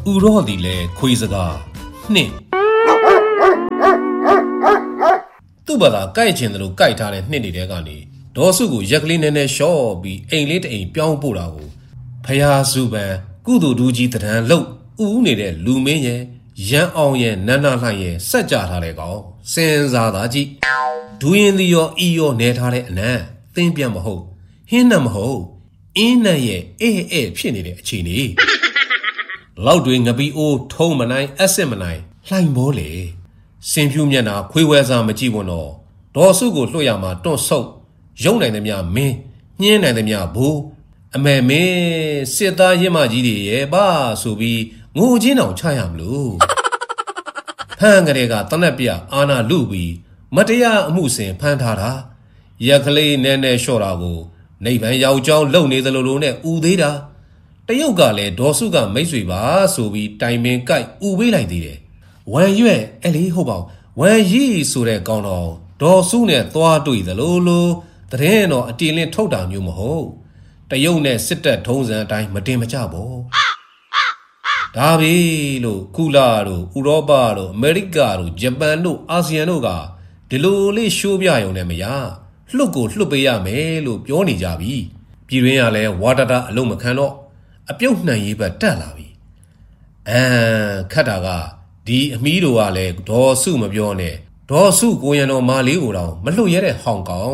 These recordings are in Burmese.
ဥရောသည်လဲခွေးစကားနှစ်သူ့ဘာသာကြိုက်ချင်တယ်လို့ကြိုက်ထားတဲ့နှစ်နေတဲ့ကနေဒေါ်စုကိုရက်ကလေးနဲ့ရှော့ပြီးအိမ်လေးတအိမ်ပြောင်းပို့တာကိုဖယားစုပန်ကုသိုလ်ဒူးကြီးတရံလှုပ်ဦးနေတဲ့လူမင်းရဲ့ရန်အောင်ရဲ့နန်းနာလှိုင်းရဲ့စက်ကြထားတဲ့ကောင်စင်စားသားကြည့်ဒူးရင်ဒီရောအီရောနေထားတဲ့အနံသင်းပြန်မဟုတ်ဟင်းနဲ့မဟုတ်အင်းနဲ့ရဲ့အဲဖြစ်နေတဲ့အခြေအနေလောက်တွေငပီအိုးထုံးမနိုင်အက်စစ်မနိုင်လှိုင်ဘောလေစင်ဖြူမျက်နှာခွေးဝဲစားမကြည့်ဘူးတော့ဒေါ်စုကိုလွှတ်ရမှာတွန့်ဆုပ်ရုံနိုင်သည်များမင်းညင်းနိုင်သည်များဘူးအမေမင်းစစ်သားရင်းမကြီးတွေရဲ့ပါဆိုပြီးငိုချင်းတောင်ချရမလို့ဖန်ကလေးကတနက်ပြအာနာလူပြီးမတရားအမှုစဉ်ဖမ်းထားတာရက်ကလေးနဲ့လျှော့တာကိုနိဗ္ဗာန်ရောက်ကြောင်းလုံနေသလိုလိုနဲ့ဥသေးတာတရုတ်ကလည်းဒေါ်စုကမိတ်ဆွေပါဆိုပြီးတိုင်ပင်ကြိုက်ဥပေးလိုက်သေးတယ်ဝမ်ရွက်အဲ့လေဟုတ်ပါဝမ်ရီဆိုတဲ့ကောင်းတော်ဒေါ်စုနဲ့သွားတွေ့သလိုလိုတရင်တော့အတင်လင်းထုတ်တာမျိုးမဟုတ်တရုတ်နဲ့စစ်တပ်ထုံးစံအတိုင်းမတင်မကြဘူးဒါပြီလို့ကုလာတို့ဥရောပတို့အမေရိကတို့ဂျပန်တို့အာဆီယံတို့ကဒီလိုလေးရှိုးပြရုံနဲ့မရလှုပ်ကိုလှုပ်ပေးရမယ်လို့ပြောနေကြပြီပြည်တွင်းကလည်းဝါတာတာအလုံးမခံတော့အပြုတ်နှံရေးဘက်တက်လာပြီခတ်တာကဒီအမီးတို့ကလည်းဒေါ်စုမပြောနဲ့ဒေါ်စုကိုရံတော်မာလေးကိုတော့မလှုပ်ရတဲ့ဟောင်ကောင်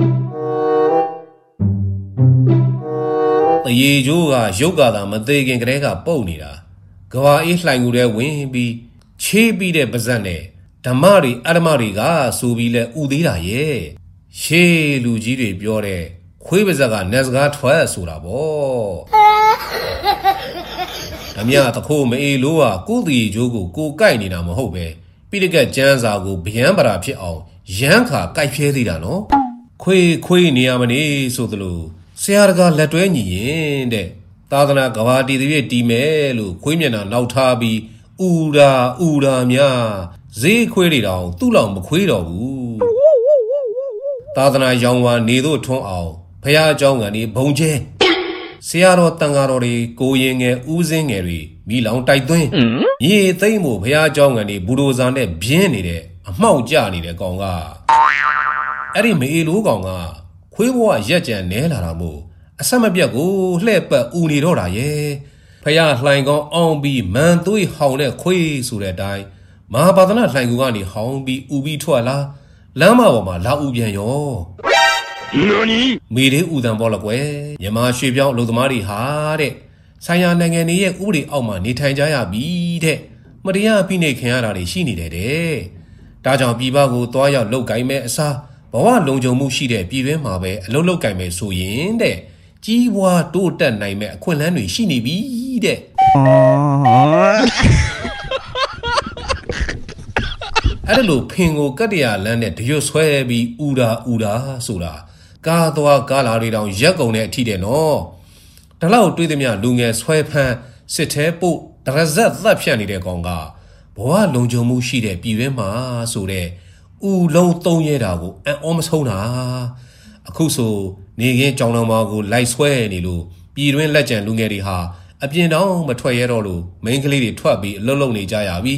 အရေးကျိုးကရုပ်ကသာမသေးခင်ကတည်းကပုတ်နေတာကဘာအေးလှိုင်ကူတဲ့ဝင်ပြီးချေးပြီးတဲ့ပါဇက်နဲ့ဓမ္မတွေအဓမ္မတွေကဆိုပြီးလဲဥသေးတာရဲ့ရှေးလူကြီးတွေပြောတဲ့ခွေးပါဇက်ကနက်စကားထွက်ဆိုတာပေါ့ဓမြတခိုးမအေးလို့ကကိုတီကျိုးကိုကိုကြိုက်နေတာမဟုတ်ပဲပြီးတကက်ကျန်းစာကိုဗျမ်းပရာဖြစ်အောင်ရမ်းခါကြိုက်ဖျဲသေးတာနော်ခွေးနေရမနေဆိုသလိုဆရာတကာလက်တွဲညီရင်တဲ့သာသနာကဘာတီတပြည့်တီးမယ်လို့ခွေးမျက်နှာနောက်ထားပြီးဥရာများဈေးခွေးတွေတောင်သူ့လောက်မခွေးတော့ဘူးသာသနာရောင်ဝါနေတို့ထွန်းအောင်ဖះเจ้าကနေဘုံကျဲဆရာတော်တန်ဃာတော်တွေကိုရင်ငယ်ဦးစင်းငယ်တွေမိလောင်တိုက်သွင်းရေသိမ့်ဖို့ဖះเจ้าကနေဘူဒိုဇာနဲ့ပြင်းနေတဲ့အမှောက်ကျနေတဲ့ကောင်ကအဲ့ဒီမေလိုကောင်ကခွေးဘဝရက်ကြံနဲလာတာမို့အဆက်မပြတ်ကိုလှဲ့ပတ်ဦးနေတော့တာရဲ့ဖះလှိုင်ကောင်အောင်ပြီးမန်သွေးဟောင်တဲ့ခွေးဆိုတဲ့အတိုင်းမဟာပါဒနာလှိုင်ကူကနေဟောင်ပြီးဦးပြီးထွက်လာလမ်းမပေါ်မှာလာဦးပြန်ရောမေလေးဦးတန်ပေါ်လကွယ်မြန်မာရွှေပြောင်းအလုပ်သမားတွေဟာတဲ့ဆိုင်ရာနိုင်ငံတွေရဲ့ဥပဒေအောက်မှာနေထိုင်ကြရပြီတဲ့မတရားဖိနှိပ်ခံရတာတွေရှိနေတယ်တဲ့ဒါကြောင့်ပြည်ပကိုသွားရောက်လုပ်ကိုင်မဲ့အစားဘဝလုံခြုံမှုရှိတဲ့ပြည်တွင်းမှာပဲအလုပ်လုပ်ကိုင်မဲ့ဆိုရင်တဲ့ကြီးပွားတိုးတက်နိုင်မဲ့အခွင့်အလမ်းတွေရှိနေပြီတဲ့အဲ့ဒါလို့ဖင်ကိုကတ္တရာလမ်းနဲ့တရွတ်ဆွဲပြီးဥရာဆိုတာကားသွားကားလာတွေတောင်ရက်ကုန်တဲ့အထိတဲ့နော်ဒါလောက်တွေးသမျှလူငယ်ဆွဲဖမ်းစစ်သေးပို့တရဇက်သက်ဖြတ်နေတဲ့ကောင်ကဘဝလုံခြုံမှုရှိတဲ့ပြည်တွင်းမှာဆိုတဲ့ဥလုံးသုံးရဲတာကိုအံ့ဩမဆုံးတာအခုဆိုနေခင်းကြောင်တော်မာကိုလိုက်ဆွဲနေလို့ပြည်တွင်းလက်ကျန်လူငယ်တွေဟာအပြင်တောင်မထွက်ရတော့လို့မိန်းကလေးတွေထွက်ပြီးအလုပ်လုပ်နေကြရပြီ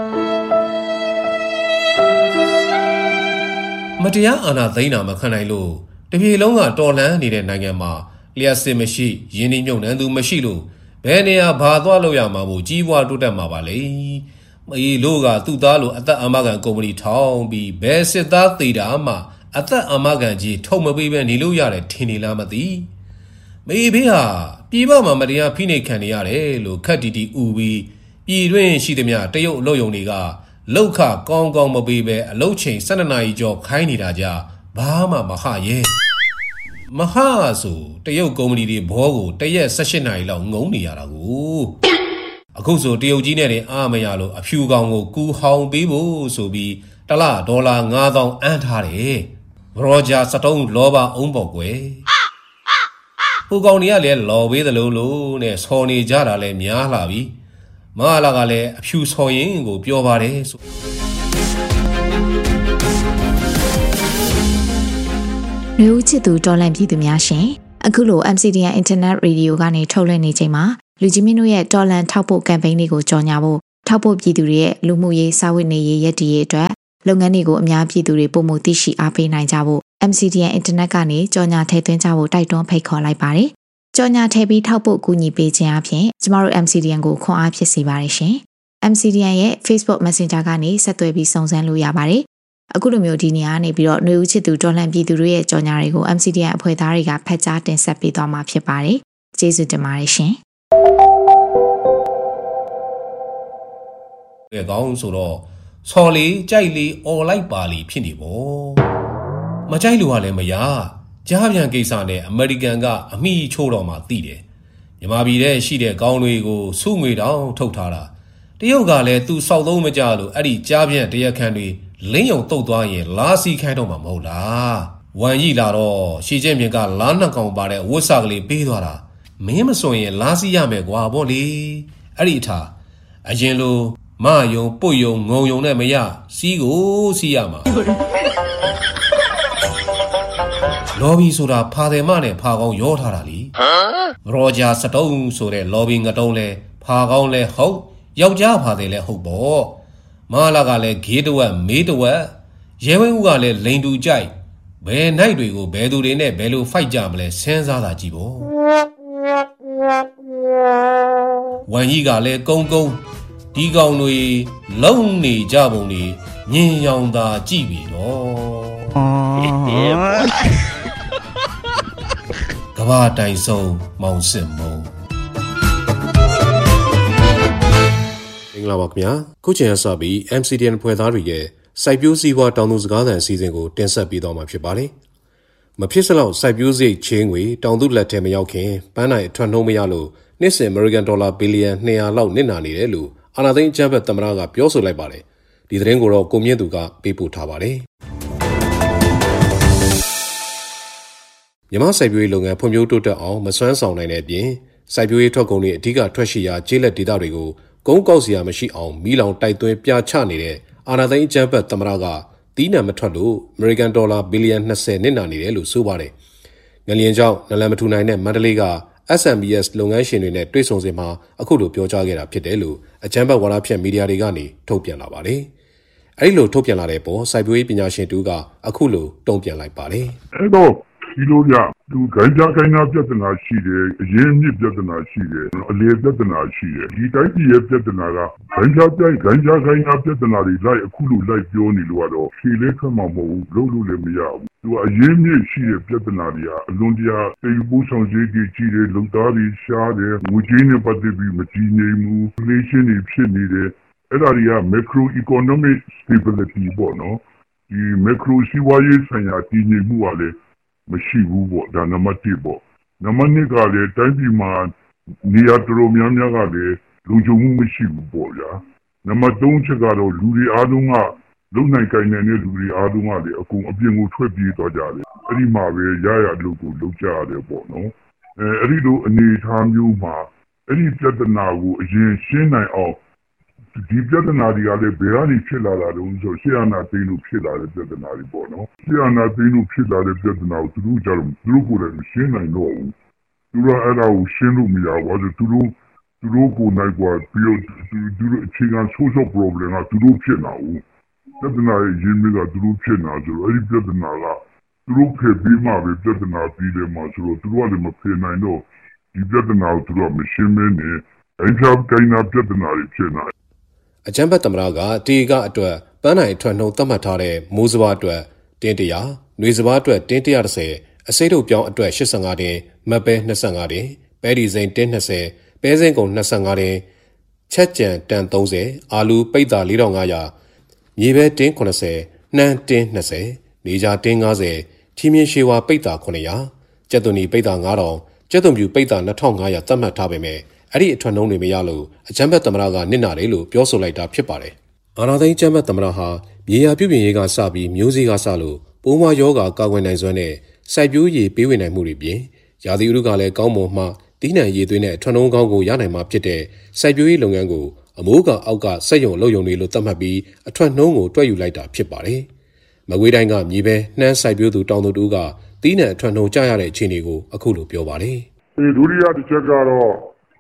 မတရားအာဏာသိမ်းတာမခံနိုင်လို့တပြေလုံးကတော်လှန်နေတဲ့နိုင်ငံမှာလျှက်စစ်မရှိရင်းနှီးမြုပ်နှံသူမရှိလို့ဘယ်နေရာဘာသွားလို့ရမှာမို့ကြီးပွားတိုးတက်မှာပါလေမေလို့ကသူ့သားလိုအသက်အာမခံကုမ္ပဏီထောင်ပြီးဘယ်စစ်သားသေးတာမှအသက်အာမခံကြီးထုတ်မပေးပဲနေလို့ရတယ်ထင်နေလားမသိမေဘေးဟာပြည်ပမှာမတရားဖိနှိပ်ခံနေရတယ်လို့ခက်တီတီဥပြီးပြည်တွင်းရှိသမျှတရုတ်အလုပ်ယုံတွေကလောက်ခကောင်းကောင်းမပေးပဲအလုပ်ချိန်12နာရီကျော်ခိုင်းနေတာကြဘာမှမဟရဲမဟာဆိုတရုတ်ကုမ္ပဏီတွေဘောကိုတရက်18နာရီလောက်ငုံနေရတာကိုအခုဆိုတရုတ်ကြီးနဲ့တင်အားမရလို့အဖြူကောင်ကိုကူဟောင်ပေးဖို့ဆိုပြီးတလဒေါ်လာ9000အန်းထားတယ်ရောဂျာစတုံးလောဘအုံးပေါ်ကွယ်ဟိုကောင်တွေကလည်းလော်ပေးသလိုလိုနဲ့ဆော်နေကြတာလည်းများလာပြီမဟာလာကလည်းအဖြူဆော်ရင်ကိုပြောပါတယ်ဆိုလူချစ်သူတော်လန့်ပြည်သူများရှင်အခုလို MCDN Internet Radio ကနေထုတ်လွှင့်နေချိန်မှာလူကြီးမင်းတို့ရဲ့တော်လန်ထောက်ပို့ကမ်ပိန်းတွေကိုကြော်ညာဖို့ထောက်ပို့ပြည်သူတွေရဲ့လူမှုရေးစာဝတ်နေရေးရည်တည်ရေးအတွက်လုပ်ငန်းတွေကိုအများပြည်သူတွေပုံမှုသိရှိအားပေးနိုင်ကြဖို့ MCDN Internet ကနေကြော်ညာထည့်သွင်းကြဖို့တိုက်တွန်းဖိတ်ခေါ်လိုက်ပါတယ်။ကြော်ညာထည့်ပြီးထောက်ပို့ကူညီပေးခြင်းအပြင်ကျမတို့ MCDN ကိုခွန်အားဖြစ်စေပါတယ်ရှင်။ MCDN ရဲ့ Facebook Messenger ကနေဆက်သွယ်ပြီးစုံစမ်းလို့ရပါတယ်။အခုလိုမျိုးဒီနေရာကနေပြီးတော့ຫນွေဦးချစ်သူတော်လှန်ပြည်သူတွေရဲ့ကြော်ညာတွေကို MCDN အဖွဲ့သားတွေကဖတ်ကြားတင်ဆက်ပေးသွားမှာဖြစ်ပါတယ်။ကျေးဇူးတင်ပါတယ်ရှင်။ကောင်းဆိုတော့ဆော်လေးကြိုက်လေးអော်လိုက်ပါလီဖြစ်နေပေါ့မကြိုက်လို့ကလည်းမရကြားပြန်ကိစ္စနဲ့အမေရိကန်ကအမိချိုးတော်မှသိတယ်မြန်မာပြည်ထဲရှိတဲ့ကောင်းတွေကိုစုငွေတောင်ထုတ်ထားတာတရုတ်ကလည်းသူစောက်သုံးမကြလို့အဲ့ဒီကြားပြန်တရက်ခန့်တွေလင်းယုံတုတ်သွားရင်လာစီခိုင်းတော့မှာမဟုတ်လားဝမ်ကြီးလာတော့ရှီကျင်းမြင့်ကလားနှစ်ကောင်ပါတဲ့ဝတ်စာကလေးပေးသွားတာမင်းမစွန်ရင်လာစီရမယ်ကွာဗောလေအဲ့ဒီအထားအရင်လိုမယုံပုတ်ယုံငုံယုံနဲ့မရစီးကိုစီးရမှာလော်ဘီဆိုတာဖာတယ်မနဲ့ဖာကောင်းရောထားတာလीရောဂျာစတုံးဆိုတဲ့လော်ဘီငတုံးလဲဖာကောင်းလဲဟုတ်ယောက်ျားဖာတယ်လဲဟုတ်ပေါ့မလာကလည်းဂေးတဝက်မေးတဝက်ရဲဝဲဦးကလည်းလိန်တူကြိုက်ဘယ်နိုင်တွေကိုဘယ်သူတွေနဲ့ဘယ်လိုဖိုက်ကြမလဲစဉ်းစားတာကြည့်ပေါ့ဝမ်ကြီးကလည်းကုန်းကုန်းဒီကောင်တွေလုံနေကြပုံတွေညင်ရောင်သာကြည့်ပြီတော့ကဘာတိုင်ဆုံးမောင်စစ်မုံမင်္ဂလာပါခင်ဗျာခုချိန်ကစပြီး MCDN ဖွဲ့သားတွေရဲ့စိုက်ပျိုးစည်းဝါးတောင်သူစကားသံအစီအစဉ်ကိုတင်ဆက်ပေးသွားမှာဖြစ်ပါတယ်မဖြစ်စလောက်စိုက်ပျိုးစရိတ်ချင်းငွေတောင်သူလက်ထဲမရောက်ခင်ပန်းနိုင်အထွတ်နှုံးမရလို့နှစ်စဉ် American Dollar ဘီလီယံ200လောက်နစ်နာနေတယ်လို့အာဏာသိမ်းအကြမ်းဖက်သမ္မတကပြောဆိုလိုက်ပါတယ်ဒီသတင်းကိုတော့ကိုမြင့်သူကပေးပို့ထားပါတယ်မြန်မာစိုက်ပျိုးရေးလုပ်ငန်းဖွံ့ဖြိုးတိုးတက်အောင်မစွမ်းဆောင်နိုင်တဲ့အပြင်စိုက်ပျိုးရေးထွက်ကုန်တွေအဓိကထွက်ရှိရာကျေးလက်ဒေသတွေကိုကုန်းကောက်စရာမရှိအောင်မီးလောင်တိုက်သွင်းပြချနေတဲ့အာဏာသိမ်းအကြမ်းဖက်သမ္မတကတီးနှံမထွက်လို့ American Dollar ဘီလီယံ20နစ်နာနေတယ်လို့ဆိုပါတယ်ငလျင်ကြောင့်နလန်မထူနိုင်တဲ့မန္တလေးက SMBS လုပ်ငန်းရှင်တွေနဲ့တွေ့ဆုံစဉ်မှာအခုလိုပြောကြားခဲ့တာဖြစ်တယ်လို့အကြမ်းဖက်ဝါဒဖြန့်မီဒီယာတွေကနေထုတ်ပြန်လာပါတယ်။အဲဒီလိုထုတ်ပြန်လာတဲ့ပေါ်စိုက်ပျိုးရေးပညာရှင်တူကအခုလိုတုံ့ပြန်လိုက်ပါတယ်။အဲ့တော့ဒီလိုရသူဂိုင်းကြားဂိုင်းနာပြဿနာရှိတယ်အရင်မြစ်ပြဿနာရှိတယ်အလေပြဿနာရှိတယ်ဒီတိုင်းပြည်ရဲ့ပြဿနာကဂိုင်းကြားဂိုင်းနာပြဿနာတွေလိုက်အခုလိုလိုက်ပြောနေလို့ကတော့ဖြေလဲခတ်မှာမဟုတ်ဘူးလုံးလို့လည်းမရဘူးသူကအရင်မြစ်ရှိတဲ့ပြဿနာတွေကအလွန်တရာတေပိုးဆောင်စည်းကြီးကြီးတယ်လုံသားတွေရှားတယ်ငွေကြေးနဲ့ပတ်သက်ပြီးမကြည်ငြိမ်ဘူး inflation တွေဖြစ်နေတယ်အဲ့ဒါတွေက macro economic stability ပေါ့နော်ဒီ macro စီးပွားရေးဆိုင်ရာတည်ငြိမ်မှုကလည်းမရှိဘူးပေါ့ဒါနံပါတ်1ပေါ့နံပါတ်2ကလည်းတိုင်းပြည်မှာနေရာတော်တော်များများကလည်းလုံခြုံမှုမရှိဘူးပေါ့ဗျာနံပါတ်3ချက်ကတော့လူတွေအားလုံးကလုံနိုင်ကိုင်နေတဲ့လူတွေအားလုံးကလည်းအကုန်အပြင်ကိုထွက်ပြေးသွားကြတယ်အဲ့ဒီမှာပဲရရလို့ကိုလုံကြရတယ်ပေါ့နော်အဲ့ဒီလိုအနေအထားမျိုးမှာအဲ့ဒီပြဿနာကိုအရင်ရှင်းနိုင်အောင်ဒီပြဿနာတွေကလည်းဘယ်ကနေဖြစ်လာတာလဲဆိုရှေ့အနာသိလို့ဖြစ်လာတဲ့ပြဿနာတွေပေါ့နော်ရှေ့အနာသိလို့ဖြစ်လာတဲ့ပြဿနာကိုသူတို့ကြတော့သူတို့ကိုယ်လည်းမရှင်းနိုင်တော့ဘူးသူတို့အဲ့ဒါကိုရှင်းလို့မရဘူးဆိုသူတို့ကိုနိုင်กว่าပြီးတော့သူတို့အခြေခံ social problem ကသူတို့ဖြစ်လာဘူးပြဿနာရဲ့ရင်းမြစ်ကသူတို့ဖြစ်လာဆိုတော့အဲ့ဒီပြဿနာကသူတို့ဖယ်ပြီးမှပဲပြဿနာပြီးတယ်မှာဆိုတော့သူတို့ကလည်းမဖယ်နိုင်တော့ဒီပြဿနာကိုသူတို့ကမရှင်းမင်းနဲ့အဲ့ဒီကိန်းနာပြဿနာတွေဖြစ်လာအကြမ်းဖက်သမ္မတကတီကအတွက်ပန်းနိုင်ထွက်နှုံသတ်မှတ်ထားတဲ့မိုးစဘာအတွက်တင်း100၊နှွေစဘာအတွက်တင်း130အစိတ်ထုတ်ပြောင်းအတွက်85တင်းမတ်ပဲ25တင်းပဲဒီစိန်တင်း20ပဲစင်းကုန်25တင်းချက်ကြံတန်30အာလူပိတ်တာ4500မြေပဲတင်း80နှမ်းတင်း20နေကြတင်း90ထီမြင့်ရှေဝါပိတ်တာ900ကျက်သွန်ဒီပိတ်တာ9000ကျက်သွန်ပြူပိတ်တာ2500သတ်မှတ်ထားပေမဲ့အဲ့ဒီအထွတ်နှုံးတွေမရလို့အကြမ်းဖက်သမ္မတကနစ်နာတယ်လို့ပြောဆိုလိုက်တာဖြစ်ပါတယ်။အာဏာသိမ်းအကြမ်းဖက်သမ္မတဟာမြေယာပြုပြင်ရေးကစပြီးမျိုးစေ့ကစလို့ပိုးမွားယောဂါကာကွယ်နိုင်စွမ်းနဲ့စိုက်ပျိုးရေးပေးဝေနိုင်မှုတွေပြင်ရာသီဥတုကလည်းကောင်းမွန်မှတီးနှံရည်သွင်းတဲ့အထွတ်နှုံးကောင်းကိုရနိုင်မှာဖြစ်တဲ့စိုက်ပျိုးရေးလုပ်ငန်းကိုအမိုးကအောက်ကစက်ရုံလုပ်ရုံတွေလို့သတ်မှတ်ပြီးအထွတ်နှုံးကိုတွက်ယူလိုက်တာဖြစ်ပါတယ်။မကွေးတိုင်းကမြေပဲနှမ်းစိုက်ပျိုးသူတောင်သူတို့ကတီးနှံအထွတ်နှုံးကြရတဲ့အခြေအနေကိုအခုလိုပြောပါတယ်။ဒုတိယတစ်ချက်ကတော့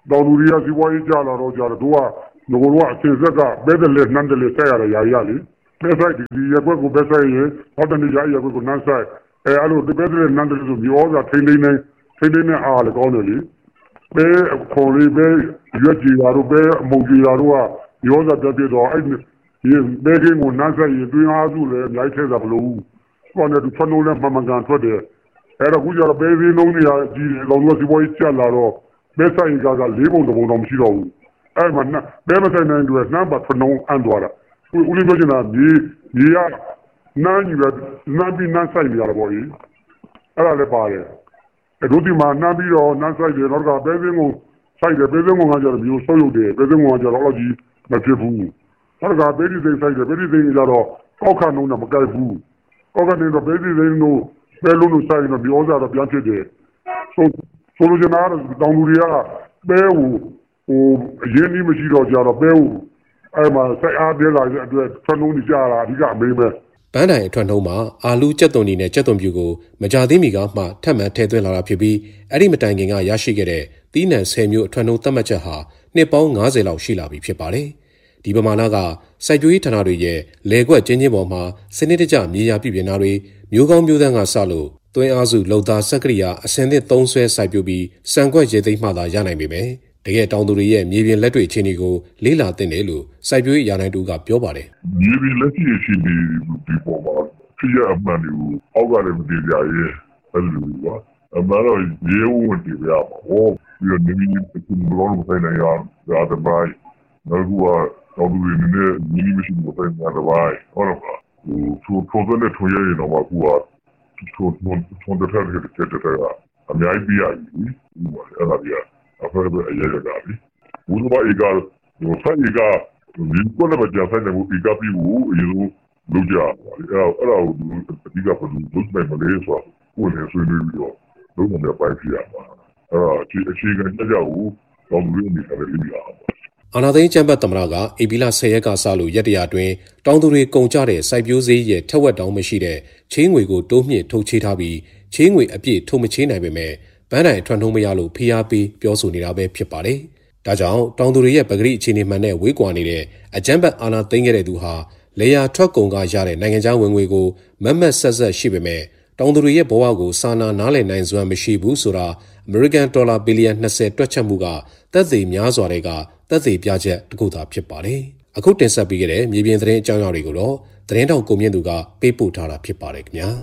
တောင်သူတွေကစီးပွားရေးကြလာတော့ကြတော့တို့ကငိုတော့အစင်ဆက်ကဘဲတယ်လက်နန်းတယ်ဆက်ရရရလေဘဲဆိုင်ဒီရက်ွက်ကိုဘဲဆိုင်ရင်ဟောတနေကြရက်ွက်ကိုနန်းဆိုင်အဲ့လိုဒီဘဲတယ်နန်းတယ်ဆိုမျိုးဩဇာထိနေအားလည်းကောင်းတယ်လေဘဲခေါ်လေးဘဲရွက်ကြည်လာတော့ဘဲအမုံကြည်လာတော့ကမျိုးဩဇာပြပြတော့အဲ့ဒီဘဲကင်းကိုနန်းဆိုင်ရင်တွင်းအားစုလည်းအများကြီးထဲစားမလို့ကောနဲ့သူဖနှုံးလည်းမှန်ကန်ထွက်တယ်အဲ့တော့ခုကျတော့ဘဲစင်းလုံးနေရကြီးတယ်လောကစီးပွားရေးကျလာတော့ဘဲဆိုင်ကလေးပုံတစ်ပုံတော့မရှိတော့ဘူးအဲ့မှာဘဲမဆိုင်နိုင်တယ်နှမ်းပါဖနှုံးအန်သွားတာဦးလေးပြောချင်တာမြေရနန်းကြီးပဲနန်းပြီးနန်းဆိုင်နေရတာပေါ့ကြီးအဲ့ဒါလည်းပါတယ်အဲ့တို့ဒီမှာနန်းပြီးတော့နန်းဆိုင်တယ်တော့ကဘဲစင်းကိုဆိုင်တယ်ဘဲစင်းကကျတော့မျိုးဆုပ်ရုပ်တယ်ဘဲစင်းကကျတော့ကြီးမဖြစ်ဘူးအဲ့ဒါကဘဲဒီစိတ်ဆိုင်တယ်ဘဲဒီစိတ်ကြတော့ကောက်ခနှုံးတော့မကိုက်ဘူးကောက်ခနေတော့ဘဲဒီစိတ်တို့ဘဲလုံးလို့ဆိုင်တော့မျိုးစားတော့ပြန်ဖြစ်တယ်ဆိုလိုချင်တာကတောင်သူတွေကဘဲကိုအရင်ကြီးမရှိတော့ကြတော့ဘဲကိုအဲ့မှာစိုက်အားပြလာတဲ့အတွက်ဖနှုံးနေကြတာအဓိကအမေးပဲပန်းတိုင်အထွန်းနှုံးမှာအာလူကြက်သွန်ဒီနဲ့ကြက်သွန်ပြူကိုမကြသေးမီကမှထပ်မံထည့်သွင်းလာတာဖြစ်ပြီးအဲ့ဒီမတိုင်ခင်ကရရှိခဲ့တဲ့သီးနှံ10မျိုးအထွန်းနှုံးသတ်မှတ်ချက်ဟာနှစ်ပေါင်း90လောက်ရှိလာပြီဖြစ်ပါတယ်ဒီပမာဏကစိုက်ပျိုးရေးဌာနတွေရဲ့လေကွက်ကျင်းချင်းပေါ်မှာစနစ်တကျမြေယာပြုပြင်တာတွေမျိုးကောင်းမျိုးသန်းကစလို့သွင်းအားစုလုံသားစက်ကရိယာအစင်းသစ်သုံးဆွဲစိုက်ပျိုးပြီးစံကွက်ရေသိမ်းမှသာရနိုင်ပေမယ့်တကယ်တောင်သူတွေရဲ့မြေပြင်လက်တွေ့အခြေအနေကိုလေ့လာသင့်တယ်လို့စိုက်ပျိုးရေးရာနိုင်တူကပြောပါတယ်မြေပြင်လက်ရှိအခြေအနေဒီပေါ်မှာဖြစ်ရအမှန်တွေကိုအောက်ကလည်းမတည်ကြရဲ့အဲ့လိုကအမှန်တော့ရေဝင်တည်ရမှာဟောပြီးတော့နေမီကူဘလောင်းဆိုင်နေရတာတပိုင်းနောက်ကူကတော့သူတွေနဲ့ညီမရှိဘူးဆိုင်နေတာပိုင်းဟောတော့ထိုးတဲ့ထွေးရရင်တော့ကူကထိုးတဲ့ဖက်ကအများကြီးပြရပြီအဲ့ဒါပြအဖေပဲအရေးကြတာပြီဘုရားဧကဆိုင်ကဒီကောလည်းမကြဆိုင်တဲ့ဧကပြီးဘူးအရင်လုံးကြအဲ့ဒါအဓိကဘယ်လိုလုပ်နိုင်မလဲဆိုတော့ကိုယ်နဲ့ဆွေးနွေးပြီးတော့လုံးဝမပိုင်းပြရမှာအဲ့ဒါအခြေခံကြကြဘူးတော့လူတွေနေတယ်လိမ့်ရအောင်အာနာသိန်းကျမ်းပတ်သမ္မတကဧပြီလ10ရက်ကစလို့ရက်တရာတွင်တောင်သူတွေကုန်ကြတဲ့စိုက်ပျိုးစည်းရဲ့ထက်ဝက်တောင်မရှိတဲ့ချင်းငွေကိုတိုးမြင့်ထုတ်ချေးထားပြီးချင်းငွေအပြည့်ထုတ်မချေးနိုင်ပေမဲ့ဘန်းတိုင်အထွန်းထုံးမရလို့ဖိအားပေးပြောဆိုနေတာပဲဖြစ်ပါတယ်။ဒါကြောင့်တောင်သူတွေရဲ့ပဂရိအခြေအနေမှန်နဲ့ဝေးကွာနေတဲ့အကြမ်းဖက်အာဏာသိမ်းခဲ့တဲ့သူဟာလေယာထွက်ကုန်ကရတဲ့နိုင်ငံခြားဝင်ငွေကိုမတ်မတ်ဆက်ဆက်ရှိပေမဲ့တောင်သူတွေရဲ့ဘဝကိုစာနာနားလည်နိုင်စွမ်းမရှိဘူးဆိုတာအမေရိကန်ဒေါ်လာဘီလီယံ20တွက်ချက်မှုကသက်သေများစွာတွေကသက်သေပြချက်တစ်ခုသာဖြစ်ပါတယ်။အခုတင်ဆက်ပေးခဲ့တဲ့မြေပြင်သတင်းအကြောင်းအရာတွေကိုတော့သတင်းတောက်ကိုမြင့်သူကပေးပို့ထားတာဖြစ်ပါတယ်ခင်ဗျာ။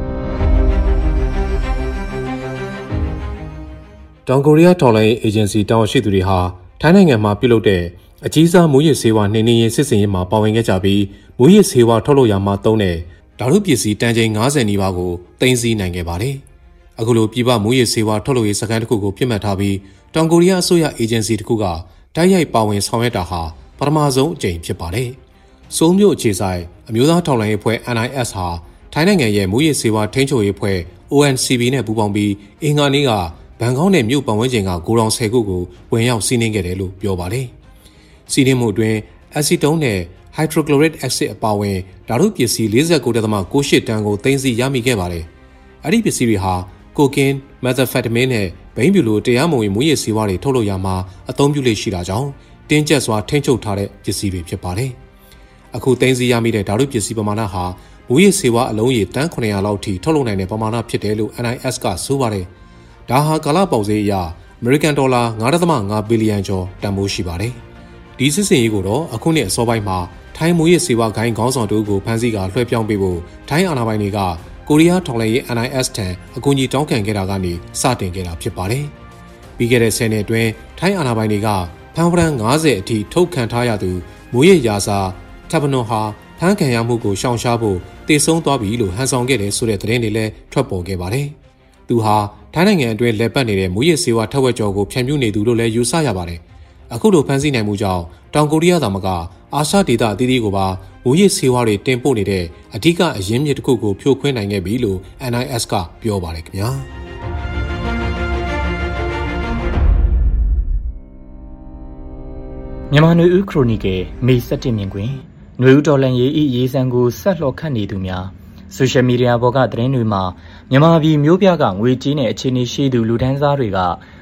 တောင်ကိုရီးယားထောက်လှမ်းရေးအေဂျင်စီတာဝန်ရှိသူတွေဟာထိုင်းနိုင်ငံမှာပြုလုပ်တဲ့အကြီးစားမူရစ်ဆေးဝါးနှိမ်နင်းရေးစစ်စင်ရေးမှာပါဝင်ခဲ့ကြပြီးမူရစ်ဆေးဝါးထုတ်လုပ်ရာမှာသုံးတဲ့ဓာတုပစ္စည်းတန်ချိန်90နီးပါးကိုတင်စီနိုင်ခဲ့ပါတယ်။အခုလိုပြည်ပမူရစ်ဆေးဝါးထုတ်လုပ်ရေးစခန်းတစ်ခုကိုပြစ်မှတ်ထားပြီးတောင်ကိုရီးယားအစိုးရအေဂျင်စီတစ်ခုကတိုက်ရိုက်ပါဝင်ဆောင်ရွက်တာဟာပထမဆုံးအကြိမ်ဖြစ်ပါတယ်။ဆိုးမြို့အခြေဆိုင်အမျိုးသားထောက်လှမ်းရေးအဖွဲ့ NIS ဟာထိုင်းနိုင်ငံရဲ့မူရစ်ဆေးဝါးထိန်းချုပ်ရေးအဖွဲ့ ONCB နဲ့ပူးပေါင်းပြီးအင်္ဂါနေ့ကဘန်ကောက်နဲ့မြို့ပတ်ဝန်းကျင်ကဂိုဒေါင်10ခုကိုဝင်ရောက်စီးနင်းခဲ့တယ်လို့ပြောပါတယ်။စီးနင်းမှုအတွင်းအက်ဆီတုန်းနဲ့ဟိုက်ဒရိုကလိုရစ်အက်ဆစ်အပါအဝင်ဓာတုပစ္စည်း 49.98 တန်ကိုသိမ်းဆည်းရမိခဲ့ပါတယ်။အဲ့ဒီပစ္စည်းတွေဟာကိုကင်း၊မက်သ်ဖက်တမင်းနဲ့ဘိန်းဖြူလိုတရားမဝင်မူရစ်ဆေးဝါးတွေထုတ်လုပ်ရမှာအသုံးပြုလေ့ရှိတာကြောင့်တင်းကျပ်စွာထိန်းချုပ်ထားတဲ့ပစ္စည်းတွေဖြစ်ပါတယ်။အခုသိမ်းဆည်းရမိတဲ့ဓာတုပစ္စည်းပမာဏဟာမူရစ်ဆေးဝါးအလုံးရေတန်း900လောက်ထိထုတ်လုပ်နိုင်တဲ့ပမာဏဖြစ်တယ်လို့ NIS ကဆိုပါတယ်။ဒါဟာကာလပေါက်ဈေးအရအမေရိကန်ဒေါ်လာ 9.5 ဘီလီယံကျော်တန်ဖိုးရှိပါတယ်။ဒီစစ်စင်ရေးကိုတော့အခုနှစ်အစောပိုင်းမှာထိုင်းမူရစ်ဆေးဝါးဂိုင်းခေါင်းဆောင်တို့ကိုဖမ်းဆီးကလွှဲပြောင်းပေးဖို့ထိုင်းအာဏာပိုင်တွေကကိုရီးယားထောက်လှမ်းရေး NIS ထံအကူအညီတောင်းခံခဲ့တာကနေစတင်ခဲ့တာဖြစ်ပါတယ်။ပြီးခဲ့တဲ့10နှစ်အတွင်းထိုင်းအာဏာပိုင်တွေကဖမ်းဝရမ်း90အထိထုတ်ခံထားရသူမူရစ်ရာဇာထပ်ပနွန်ဟာဖမ်းခံရမှုကိုရှောင်ရှားဖို့တေဆုံးသွားပြီလို့ဟန်ဆောင်ခဲ့တယ်ဆိုတဲ့သတင်းတွေလည်းထွက်ပေါ်ခဲ့ပါတယ်။သူဟာထိုင်းနိုင်ငံအတွင်းလက်ပတ်နေတဲ့မူရစ်ဆေးဝါးထက်ဝက်ကျော်ကိုဖြန့်ဖြူးနေသူလို့လည်းယူဆရပါတယ်။အခုလိုဖမ်းဆီးနိုင်မှုကြောင့်တောင်ကိုရီးယားသာမကအာရှဒေသအသီးသီးကိုပါမူရစ်ဆေးဝါးတွေတင်ပို့နေတဲ့အဓိကအရင်းမြစ်တစ်ခုကိုဖြိုခွင်းနိုင်ခဲ့ပြီလို့ NIS ကပြောပါတယ်ခင်ဗျာမြန်မာနွေဦးခရိုနီကယ်မေ17မြင်ကွင်းနွေဦးတော်လန်ရေးရေးစံကိုဆက်လှော်ခတ်နေသူများဆိုရှယ်မီဒီယာပေါ်ကသတင်းတွေမှာမြန်မာပြည်မျိုးပြကငွေကြေးနဲ့အခြေအနေရှိသူလူဒန်းစားတွေက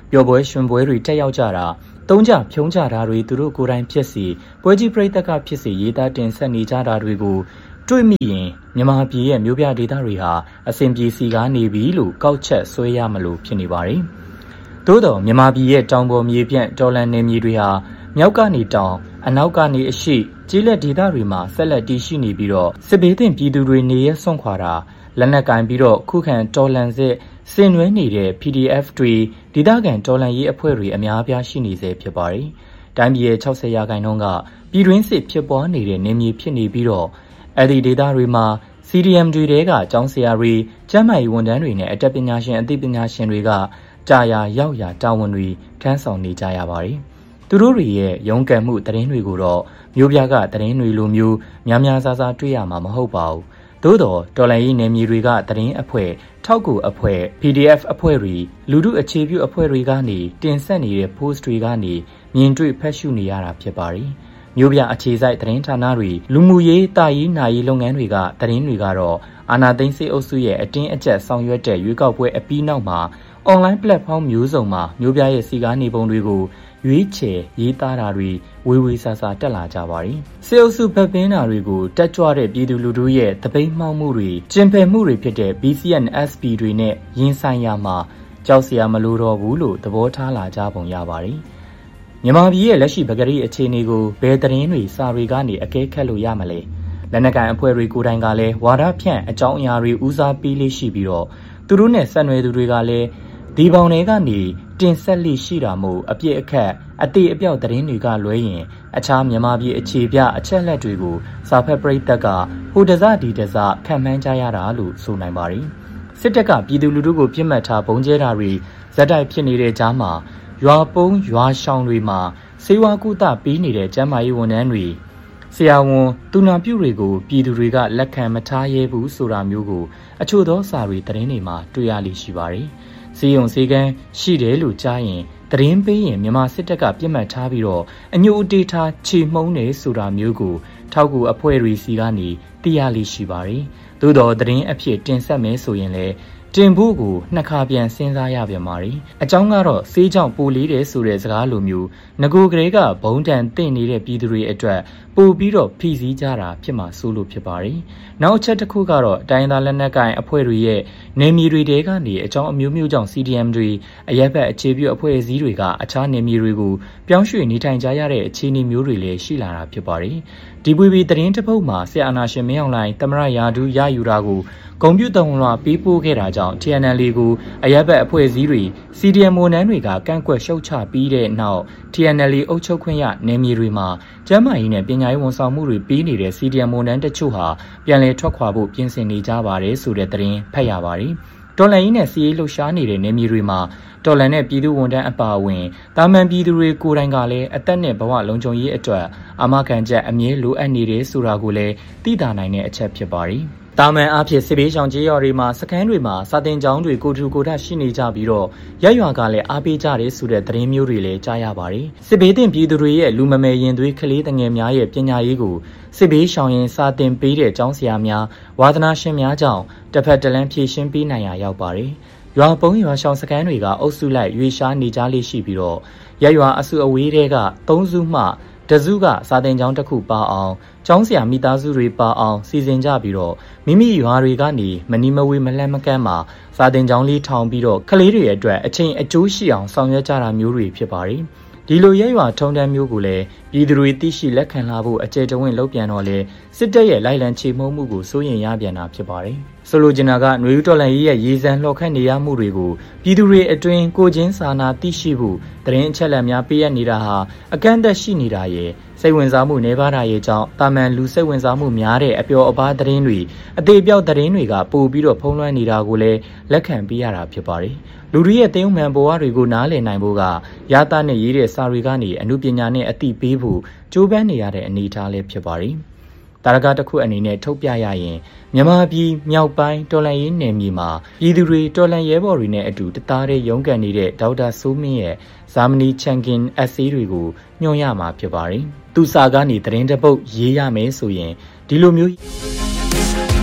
ပျော်ပွဲရွှင်ပွဲတွေတက်ရောက်ကြတာတုံးကြဖြုံးကြတာတွေသူတို့ကိုယ်တိုင်ဖြစ်စီပွဲကြီးပရိသတ်ကဖြစ်စီရေးသားတင်ဆက်နေကြတာတွေကိုတွေ့မိရင်မြန်မာပြည်ရဲ့မြို့ပြဒေသတွေဟာအစဉ်ပြေစီကားနေပြီလို့ကောက်ချက်ဆွဲရမလို့ဖြစ်နေပါတယ်။သို့တော့မြန်မာပြည်ရဲ့တောင်ပေါ်မြေပြန့်တော်လန်နယ်မြေတွေဟာမြောက်ကနေတောင်အနောက်ကနေအရှေ့ကျေးလက်ဒေသတွေမှာဆက်လက်တည်ရှိနေပြီးတော့စစ်ဘေးသင့်ပြည်သူတွေနေရဆွန့်ခွာတာလက်နက်ကင်ပြီးတော့ခုခံတော်လန်စစ်ဆင်နွှဲနေတဲ့ PDF တွေဒေသခံတော်လန်ရေးအဖွဲ့တွေအများအပြားရှိနေစေဖြစ်ပါတယ်။တိုင်းပြည်ရဲ့60%ကပြည်တွင်းစစ်ဖြစ်ပွားနေတဲ့နေမြေဖြစ်နေပြီးတော့အဲ့ဒီဒေသတွေမှာ CDM တွေတဲကကျောင်းဆရာတွေကျန်းမာရေးဝန်ထမ်းတွေနဲ့အတတ်ပညာရှင်အသိပညာရှင်တွေကကြာရာရောက်ရာတာဝန်တွေထမ်းဆောင်နေကြရပါတယ်။သူတို့တွေရဲ့ရုန်းကန်မှုသတင်းတွေကိုတော့မျိုးပြကသတင်းတွေလိုမျိုးများများစားစားတွေ့ရမှာမဟုတ်ပါဘူး။သို့တော့တော်လှန်ရေးနယ်မြေတွေကသတင်းအဖွဲ့ထောက်ကူအဖွဲ့ PDF အဖွဲ့တွေလူထုအခြေပြုအဖွဲ့တွေကနေတင်ဆက်နေတဲ့ post တွေကနေမြင်တွေ့ဖတ်ရှုနေရတာဖြစ်ပါတယ်။မျိုးပြအခြေစိုက်သတင်းဌာနတွေလူမှုရေးတာရေးနာရေးလုပ်ငန်းတွေကသတင်းတွေကတော့အာဏာသိမ်းစစ်အုပ်စုရဲ့အတင်းအကျပ်ဆောင်ရွက်တဲ့ရွေးကောက်ပွဲအပြီးနောက်မှာအွန်လိုင်းပလက်ဖောင်းမျိုးစုံမှာမျိုးပြရဲ့စီကားနေပုံတွေကိုရွေးချယ်ရေးသားတာတွေဝေဝေဆာဆာတက်လာကြပါတယ်။စစ်အုပ်စုဖက်ပင်းတာတွေကိုတက်ကြွတဲ့ပြည်သူလူထုရဲ့တပိတ်မှောက်မှုတွေကျင်ဖယ်မှုတွေဖြစ်တဲ့ BCN SP တွေနဲ့ရင်ဆိုင်ရမှာကြောက်စရာမလိုတော့ဘူးလို့သဘောထားလာကြပုံရပါတယ်။မြန်မာပြည်ရဲ့လက်ရှိပကတိအခြေအနေကိုဘယ်သတင်းတွေစာတွေကနေအကဲခတ်လို့ရမလဲ။လက်နက်ကိုင်အဖွဲ့တွေကိုယ်တိုင်ကလည်းဝါဒဖြန့်အကြောင်းအရာတွေဦးစားပေးလေးရှိပြီးတော့သူတို့နဲ့ဆက်နွယ်သူတွေကလည်းဒီပေါင်တွေကနေတင်ဆက်လိရှိတာမို့အပြစ်အခက်အသေးအပြောက်သတင်းတွေကလွဲရင်အခြားမြန်မာပြည်အခြေပြအချက်လက်တွေကိုစာဖက်ပရိသတ်ကဟိုတစဒီတစခံမှန်းကြရတာလို့ဆိုနိုင်ပါတယ်။စစ်တပ်ကပြည်သူလူထုကိုပြစ်မှတ်ထားပုံကျဲတာတွေဇက်တိုက်ဖြစ်နေတဲ့ကြားမှာရွာပုံးရွာရှောင်တွေမှာစေဝါကုသပေးနေတဲ့ကျန်းမာရေးဝန်ထမ်းတွေဆရာဝန်သူနာပြုတွေကိုပြည်သူတွေကလက်ခံမထားရဲဘူးဆိုတာမျိုးကိုအချို့သောစာတွေသတင်းတွေမှာတွေ့ရလိမ့်ရှိပါတယ်။စီယုံစီကန်းရှိတယ်လို့ကြားရင်သတင်းပေးရင်မြန်မာစစ်တပ်ကပြစ်မှတ်ထားပြီးတော့အညိုအတေးထားချေမှုန်းနေဆိုတာမျိုးကိုထောက်ကူအဖွဲ့တွေစီကနေသိရလိမ့်ရှိပါတယ်။သို့တော်သတင်းအဖြစ်တင်ဆက်မယ်ဆိုရင်လည်းတင်ဖို့ကိုနှစ်ခါပြန်စဉ်းစားရပြန်ပါတယ်။အကြောင်းကတော့ဆေးကြောင့်ပိုလေးတယ်ဆိုတဲ့စကားလိုမျိုးငကိုကလေးကဘုံတန်တင့်နေတဲ့ပြည်သူတွေအတွက်ပို့ပြီးတော့ဖိစီးကြတာဖြစ်မှာစိုးလို့ဖြစ်ပါတယ်။နောက်အချက်တစ်ခုကတော့တိုင်းသားလက်နက်ကိုင်အဖွဲ့တွေရဲ့နေမြေတွေတဲကနေအကြောင်းအမျိုးမျိုးကြောင့် CDM တွေအရက်ဘက်အခြေပြုအဖွဲ့အစည်းတွေကအခြားနေမြေတွေကိုပြောင်းရွှေ့နေထိုင်ကြရတဲ့အခြေအနေမျိုးတွေလည်းရှိလာတာဖြစ်ပါတယ်။ DVB သတင်းတစ်ပုဒ်မှာဆရာအာနာရှင်မင်းအောင်လှိုင်သမရယာဒူးရယူတာကိုကွန်ပျူတာဝင်လာပေးပို့ခဲ့တာကြောင့် TNL ကိုအရက်ဘက်အဖွဲ့အစည်းတွေ CDM ဝန်ထမ်းတွေကကန့်ကွက်ရှုတ်ချပြီးတဲ့နောက် TNL အုပ်ချုပ်ခွင့်ရနယ်မြေတွေမှာကျန်းမာရေးနဲ့ပညာရေးဝန်ဆောင်မှုတွေပေးနေတဲ့ CDM ဝန်ထမ်းတချို့ဟာပြန်လည်ထွက်ခွာဖို့ပြင်ဆင်နေကြပါတယ်ဆိုတဲ့သတင်းဖတ်ရပါတယ်။တော်လန်ရေးနဲ့စီးရေးလှုပ်ရှားနေတဲ့နယ်မြေတွေမှာတော်လန်နဲ့ပြည်သူဝန်ထမ်းအပါအဝင်တာမန်ပြည်သူတွေကိုယ်တိုင်ကလည်းအသက်နဲ့ဘဝလုံခြုံရေးအတွက်အာမခံချက်အမြဲလိုအပ်နေတယ်ဆိုတာကိုလည်းသိသာနိုင်တဲ့အချက်ဖြစ်ပါတယ်။တာမန်အဖြစ်စစ်ဘေးရှောင်ကြေးရွာတွေမှာစခန်းတွေမှာစာတင်ကျောင်းတွေကိုထူကိုထရှိနေကြပြီးတော့ရက်ရွာကလည်းအားပေးကြတယ်ဆိုတဲ့သတင်းမျိုးတွေလည်းကြားရပါတယ်။စစ်ဘေးတင်ပြည်သူတွေရဲ့လူမမယ်ရင်သွေးကလေးတငယ်များရဲ့ပညာရေးကိုစစ်ဘေးရှောင်ရင်စာတင်ပေးတဲ့ကျောင်းဆရာများဝါသနာရှင်များကြောင့်တစ်ဖက်တစ်လမ်းဖြည့်ရှင်းပေးနိုင်ရရောက်ပါတယ်။ရွာပုံးရွာရှောင်စခန်းတွေကအုပ်စုလိုက်ရွေရှားနေကြလေးရှိပြီးတော့ရက်ရွာအစုအဝေးတွေက3စုမှတစုကစာတင်ကျောင်းတစ်ခုပါအောင်ကျောင်းဆရာမိသားစုတွေပါအောင်စီစဉ်ကြပြီးတော့မိမိရွာတွေကနေမနီမဝေးမလှမ်းမကမ်းမှာစာတင်ကျောင်းလေးထောင်ပြီးတော့ကလေးတွေအတွက်အချိန်အကျိုးရှိအောင်ဆောင်ရွက်ကြတာမျိုးတွေဖြစ်ပါတယ်ဒီလိုရဲရွာထုံတန်းမျိုးကိုလည်းပြည်သူတွေသိရှိလက်ခံလာဖို့အကျယ်တဝင့်လုပ်ပြန်တော့လေစစ်တပ်ရဲ့လိုက်လံချေမှုန်းမှုကိုစိုးရင်ရပြန်တာဖြစ်ပါတယ်ဆိုလိုချင်တာကຫນွေဦးတော်လှန်ရေးရဲ့ရေစံလှော်ခတ်နေရမှုတွေကိုပြည်သူတွေအတွင်းကိုချင်းစာနာသိရှိဖို့သတင်းအချက်အလက်များပေးရနေတာဟာအကန့်အသတ်ရှိနေတာရဲ့စိတ်ဝင်စားမှုနှဲပါတာရဲ့ကြောင့်တာမန်လူစိတ်ဝင်စားမှုများတဲ့အပျော်အပါးသတင်းတွေအသေးပြောက်သတင်းတွေကပို့ပြီးတော့ဖုံးလွှမ်းနေတာကိုလည်းလက်ခံပေးရတာဖြစ်ပါတယ်လူတွေရဲ့သင်းဥမှန်ဘဝတွေကိုနားလည်နိုင်ဖို့ကရတာနဲ့ရေးတဲ့စာတွေကနေအမှုပညာနဲ့အသိပေးဖို့ကြိုးပမ်းနေရတဲ့အနေအထားလည်းဖြစ်ပါတယ်တာရကတစ်ခုအနေနဲ့ထုတ်ပြရရင်မြန်မာပြည်မြောက်ပိုင်းတော်လှန်ရေးနယ်မြေမှာပြည်သူတွေတော်လှန်ရဲဘော်တွေနဲ့အတူတသားတည်းရုန်းကန်နေတဲ့ဒေါက်တာစိုးမင်းရဲ့ဇာမနီချန်ကင်အက်ဆေးတွေကိုညွှန်ရမှာဖြစ်ပါတယ်။သူစာကနေသတင်းတစ်ပုဒ်ရေးရမယ်ဆိုရင်ဒီလိုမျိုး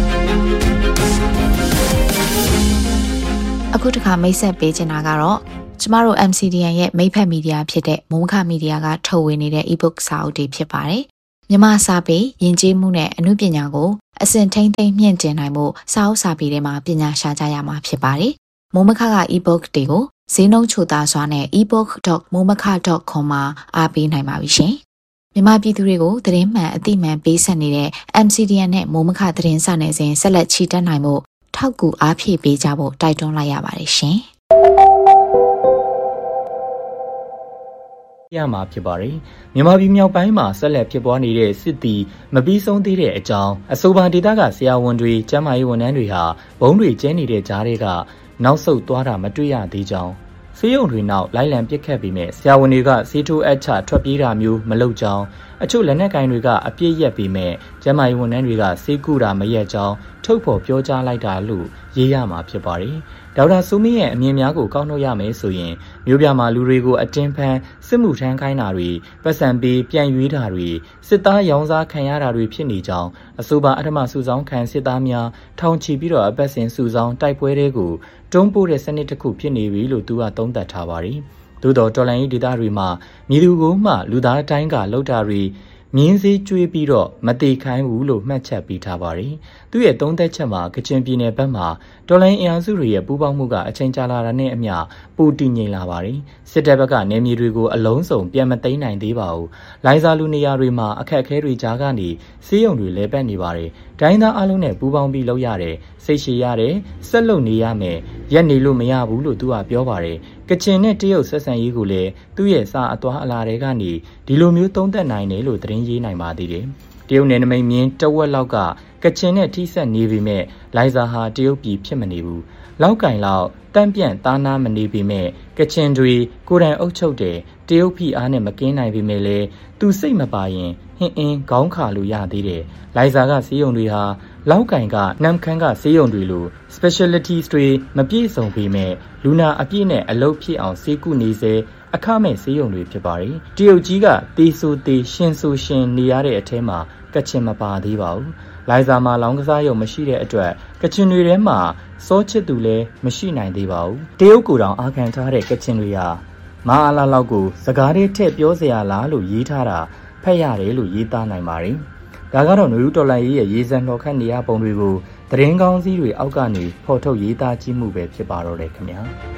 အခုတစ်ခါမိတ်ဆက်ပေးချင်တာကတော့ကျမတို့ MCDN ရဲ့မိတ်ဖက်မီဒီယာဖြစ်တဲ့မိုးမခမီဒီယာကထုတ်ဝေနေတဲ့ e-book စာအုပ်တွေဖြစ်ပါတယ်။မြန်မာစာပေယဉ်ကျေးမှုနဲ့အမှုပညာကိုအစဉ်ထိန်းသိမ်းမြင့်တင်နိုင်မှုစာအုပ်စာပေတွေမှာပညာရှာကြရမှာဖြစ်ပါတယ်။မိုးမခက e-book တွေကိုဈေးနှုန်းချိုသာစွာနဲ့ ebook.momaka.com မှာအားပေးနိုင်ပါပြီရှင်။မြန်မာပြည်သူတွေကိုသတင်းမှန်အသိမှန်ပေးဆက်နေတဲ့ MCDN နဲ့မိုးမခသတင်းစာနယ်စဉ်ဆက်လက်ချီတက်နိုင်မှုထောက်ကူအားဖြည့်ပေးကြဖို့တိုက်တွန်းလိုက်ရပါတယ်ရှင်။ရမှာဖြစ်ပါတယ်မြန်မာပြည်မြောက်ပိုင်းမှာဆက်လက်ဖြစ်ပွားနေတဲ့စစ်တီမပြီးဆုံးသေးတဲ့အကြောင်းအဆိုပါဒေသကဆရာဝန်တွေကျန်းမာရေးဝန်ထမ်းတွေဟာဘုံတွေကျဲနေတဲ့ကြားတွေကနောက်ဆုတ်သွားတာမတွေ့ရသေးကြောင်းဆေးရုံတွေနောက်လိုက်လံပစ်ခတ်ပြီးမြဲဆရာဝန်တွေကဆေးထိုးအပ်ချထွက်ပြေးတာမျိုးမလုပ်ကြောင်းအချို့လက်နက်ကိုင်တွေကအပြစ်ရက်ပြီးမြဲကျန်းမာရေးဝန်ထမ်းတွေကဆေးကုတာမရက်ကြောင်းထုတ်ဖော်ပြောကြားလိုက်တာလို့ရေးရမှာဖြစ်ပါတယ်ဒေါက်တာစုမင်းရဲ့အမြင်များကိုကောက်နှုတ်ရမယ်ဆိုရင်မြို့ပြမှာလူတွေကိုအတင်းဖမ်းစစ်မှုထမ်းခိုင်းတာတွေပတ်စံပေးပြန်ရွေးတာတွေစစ်သားရောင်းစားခံရတာတွေဖြစ်နေကြောင်းအဆိုပါအထမစုဆောင်ခံစစ်သားများထောင်ချီပြီးတော့အပတ်စဉ်စုဆောင်တိုက်ပွဲတွေကိုတွန်းပို့တဲ့စနစ်တစ်ခုဖြစ်နေပြီလို့သူကသုံးသပ်ထားပါတယ်။သို့တော်တော်လိုင်းဒေသတွေမှာမြေသူကိုမှလူသားတိုင်းကလှုပ်တာတွေမြင်းစည်းကျွေးပြီးတော့မတိခိုင်းဘူးလို့မှတ်ချက်ပေးထားပါတယ်။သူရဲ့သုံးသက်ချက်မှာကချင်ပြည်နယ်ဘက်မှာတော်လိုင်းအင်အားစုတွေရဲ့ပူးပေါင်းမှုကအချိန်ကြာလာတာနဲ့အမျှပိုတည်ငြိမ်လာပါတယ်။စစ်တပ်ဘက်ကနေမြေတွေကိုအလုံးစုံပြန်မသိမ်းနိုင်သေးပါဘူး။လိုင်းစာလူနေရာတွေမှာအခက်အခဲတွေကြားကနေစေးရုံတွေလဲပတ်နေပါတယ်။ဒိုင်းသားအလုံးနဲ့ပူးပေါင်းပြီးလုပ်ရတယ်။စိတ်ရှည်ရတယ်။ဆက်လုပ်နေရမယ်။ရက်နေလို့မရဘူးလို့သူကပြောပါတယ်။ကချင်နဲ့တရုတ်ဆက်ဆံရေးကိုလည်းသူ့ရဲ့စာအသွားအလာတွေကနေဒီလိုမျိုးသုံးသပ်နိုင်တယ်လို့သတင်းရေးနိုင်ပါသေးတယ်။တရုတ်နယ်နိမိတ်မြင်းတဝက်လောက်ကကချင်နဲ့ထိစပ်နေပေမဲ့လိုင်ဇာဟာတရုတ်ပြည်ဖြစ်မနေဘူး။လောက်ကင်လောက်တန့်ပြန့်သားနာမနေပေမဲ့ကချင်တွေကိုယ်တိုင်အုပ်ချုပ်တယ်တရုတ်ဖိအားနဲ့မကင်းနိုင်ပေမဲ့လည်းသူစိတ်မပါရင်ဟင်းအင်းခေါင်းခါလို့ရသေးတယ်။လိုင်ဇာကစီးရုံတွေဟာလောက်ကင်ကနမ်ခမ်းကစီးရုံတွေလို specialties တွေမပြည့်စုံပေမဲ့လူနာအပြည့်နဲ့အလုပ်ဖြစ်အောင်စေကုနေစေအခမဲ့စေးရုံတွေဖြစ်ပါတယ်။တရုတ်ကြီးကတေးဆိုတေးရှင်ဆိုရှင်နေရတဲ့အထဲမှာကချင်မပါသေးပါဘူး။လိုင်ဇာမှာလောင်းကစားရုံမရှိတဲ့အတွက်ကချင်တွေထဲမှာစောချစ်သူလည်းမရှိနိုင်သေးပါဘူး။တရုတ်ကိုယ်တောင်အာခံထားတဲ့ကချင်တွေဟာမအားလာလောက်ကိုစကားတွေထည့်ပြောစရာလားလို့ရေးထားတာဖက်ရတယ်လို့ရေးသားနိုင်ပါတယ်။ဒါကတော့နွေဦးတော်လိုင်းရဲ့ရေးစံတော်ခတ်နေရပုံတွေကိုသတင်းကောင်းစည်းတွေအောက်ကနေဖော်ထုတ်ရေးသားကြည့်မှုပဲဖြစ်ပါတော့တယ်ခင်ဗျာ။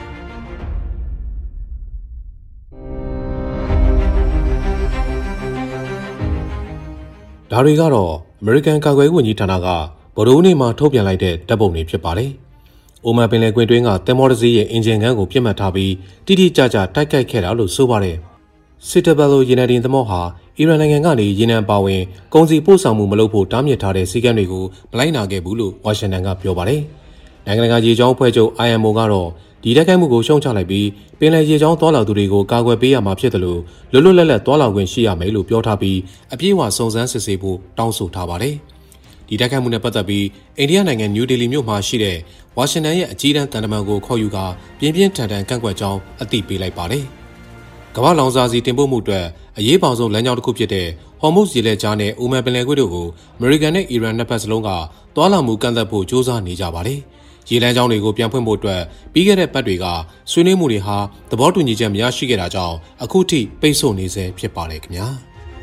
ဒါတွေကတော့အမေရိကန်ကာကွယ်ရေးဝန်ကြီးဌာနကဗုဒ္ဓဟူးနေ့မှာထုတ်ပြန်လိုက်တဲ့ဓာတ်ပုံတွေဖြစ်ပါတယ်။အိုမန်ပင်လယ်ကွေ့တွင်းကတင်မောတစီးရဲ့အင်ဂျင်ခန်းကိုပြစ်မှတ်ထားပြီးတိတိကျကျတိုက်ခိုက်ခဲ့တာလို့ဆိုပါတယ်။စစ်တဘလိုရေနံတင်သမောဟာအီရန်နိုင်ငံကနေရေနံပါဝင်ကုန်စည်ပို့ဆောင်မှုမလုပ်ဖို့တားမြစ်ထားတဲ့စည်းကမ်းတွေကိုမလိုက်နာခဲ့ဘူးလို့ဝါရှင်တန်ကပြောပါတယ်။နိုင်ငံတကာရေကြောင်းအဖွဲ့ချုပ် IMO ကတော့ဒီတိုက်ခိုက်မှုကိုရှုံချလိုက်ပြီးပင်လယ်ရေကြောင်းသွားလာသူတွေကိုကာကွယ်ပေးရမှာဖြစ်တယ်လို့လွတ်လွတ်လပ်လပ်သွားလာခွင့်ရှိရမယ်လို့ပြောထားပြီးအပြည့်အဝစုံစမ်းစစ်ဆေးဖို့တောင်းဆိုထားပါတယ်။ဒီတိုက်ခိုက်မှုနဲ့ပတ်သက်ပြီးအိန္ဒိယနိုင်ငံနယူးဒေလီမြို့မှာရှိတဲ့ဝါရှင်တန်ရဲ့အကြီးတန်းတန်တမန်ကိုခေါ်ယူကာပြင်းပြင်းထန်ထန်ကန့်ကွက်ကြောင်းအသိပေးလိုက်ပါတယ်။ကမ္ဘာလောင်စာဆီတင်ပို့မှုအတွက်အရေးပေါဆုံးလမ်းကြောင်းတစ်ခုဖြစ်တဲ့ဟော်မုတ်ရေလက်ကြားနဲ့အိုမန်ပင်လယ်ကွေ့တို့ကိုအမေရိကန်နဲ့အီရန်နှစ်ဖက်စလုံးကသွားလာမှုကန့်သတ်ဖို့ကြိုးစားနေကြပါတယ်။ရေလမ်းကြောင်းတွေကိုပြန်ဖွင့်ဖို့အတွက်ပြီးခဲ့တဲ့ပတ်တွေကဆွေးနွေးမှုတွေဟာသဘောတူညီချက်မရရှိခဲ့တာကြောင့်အခုထိပိတ်ဆို့နေဆဲဖြစ်ပါတယ်ခင်ဗျာ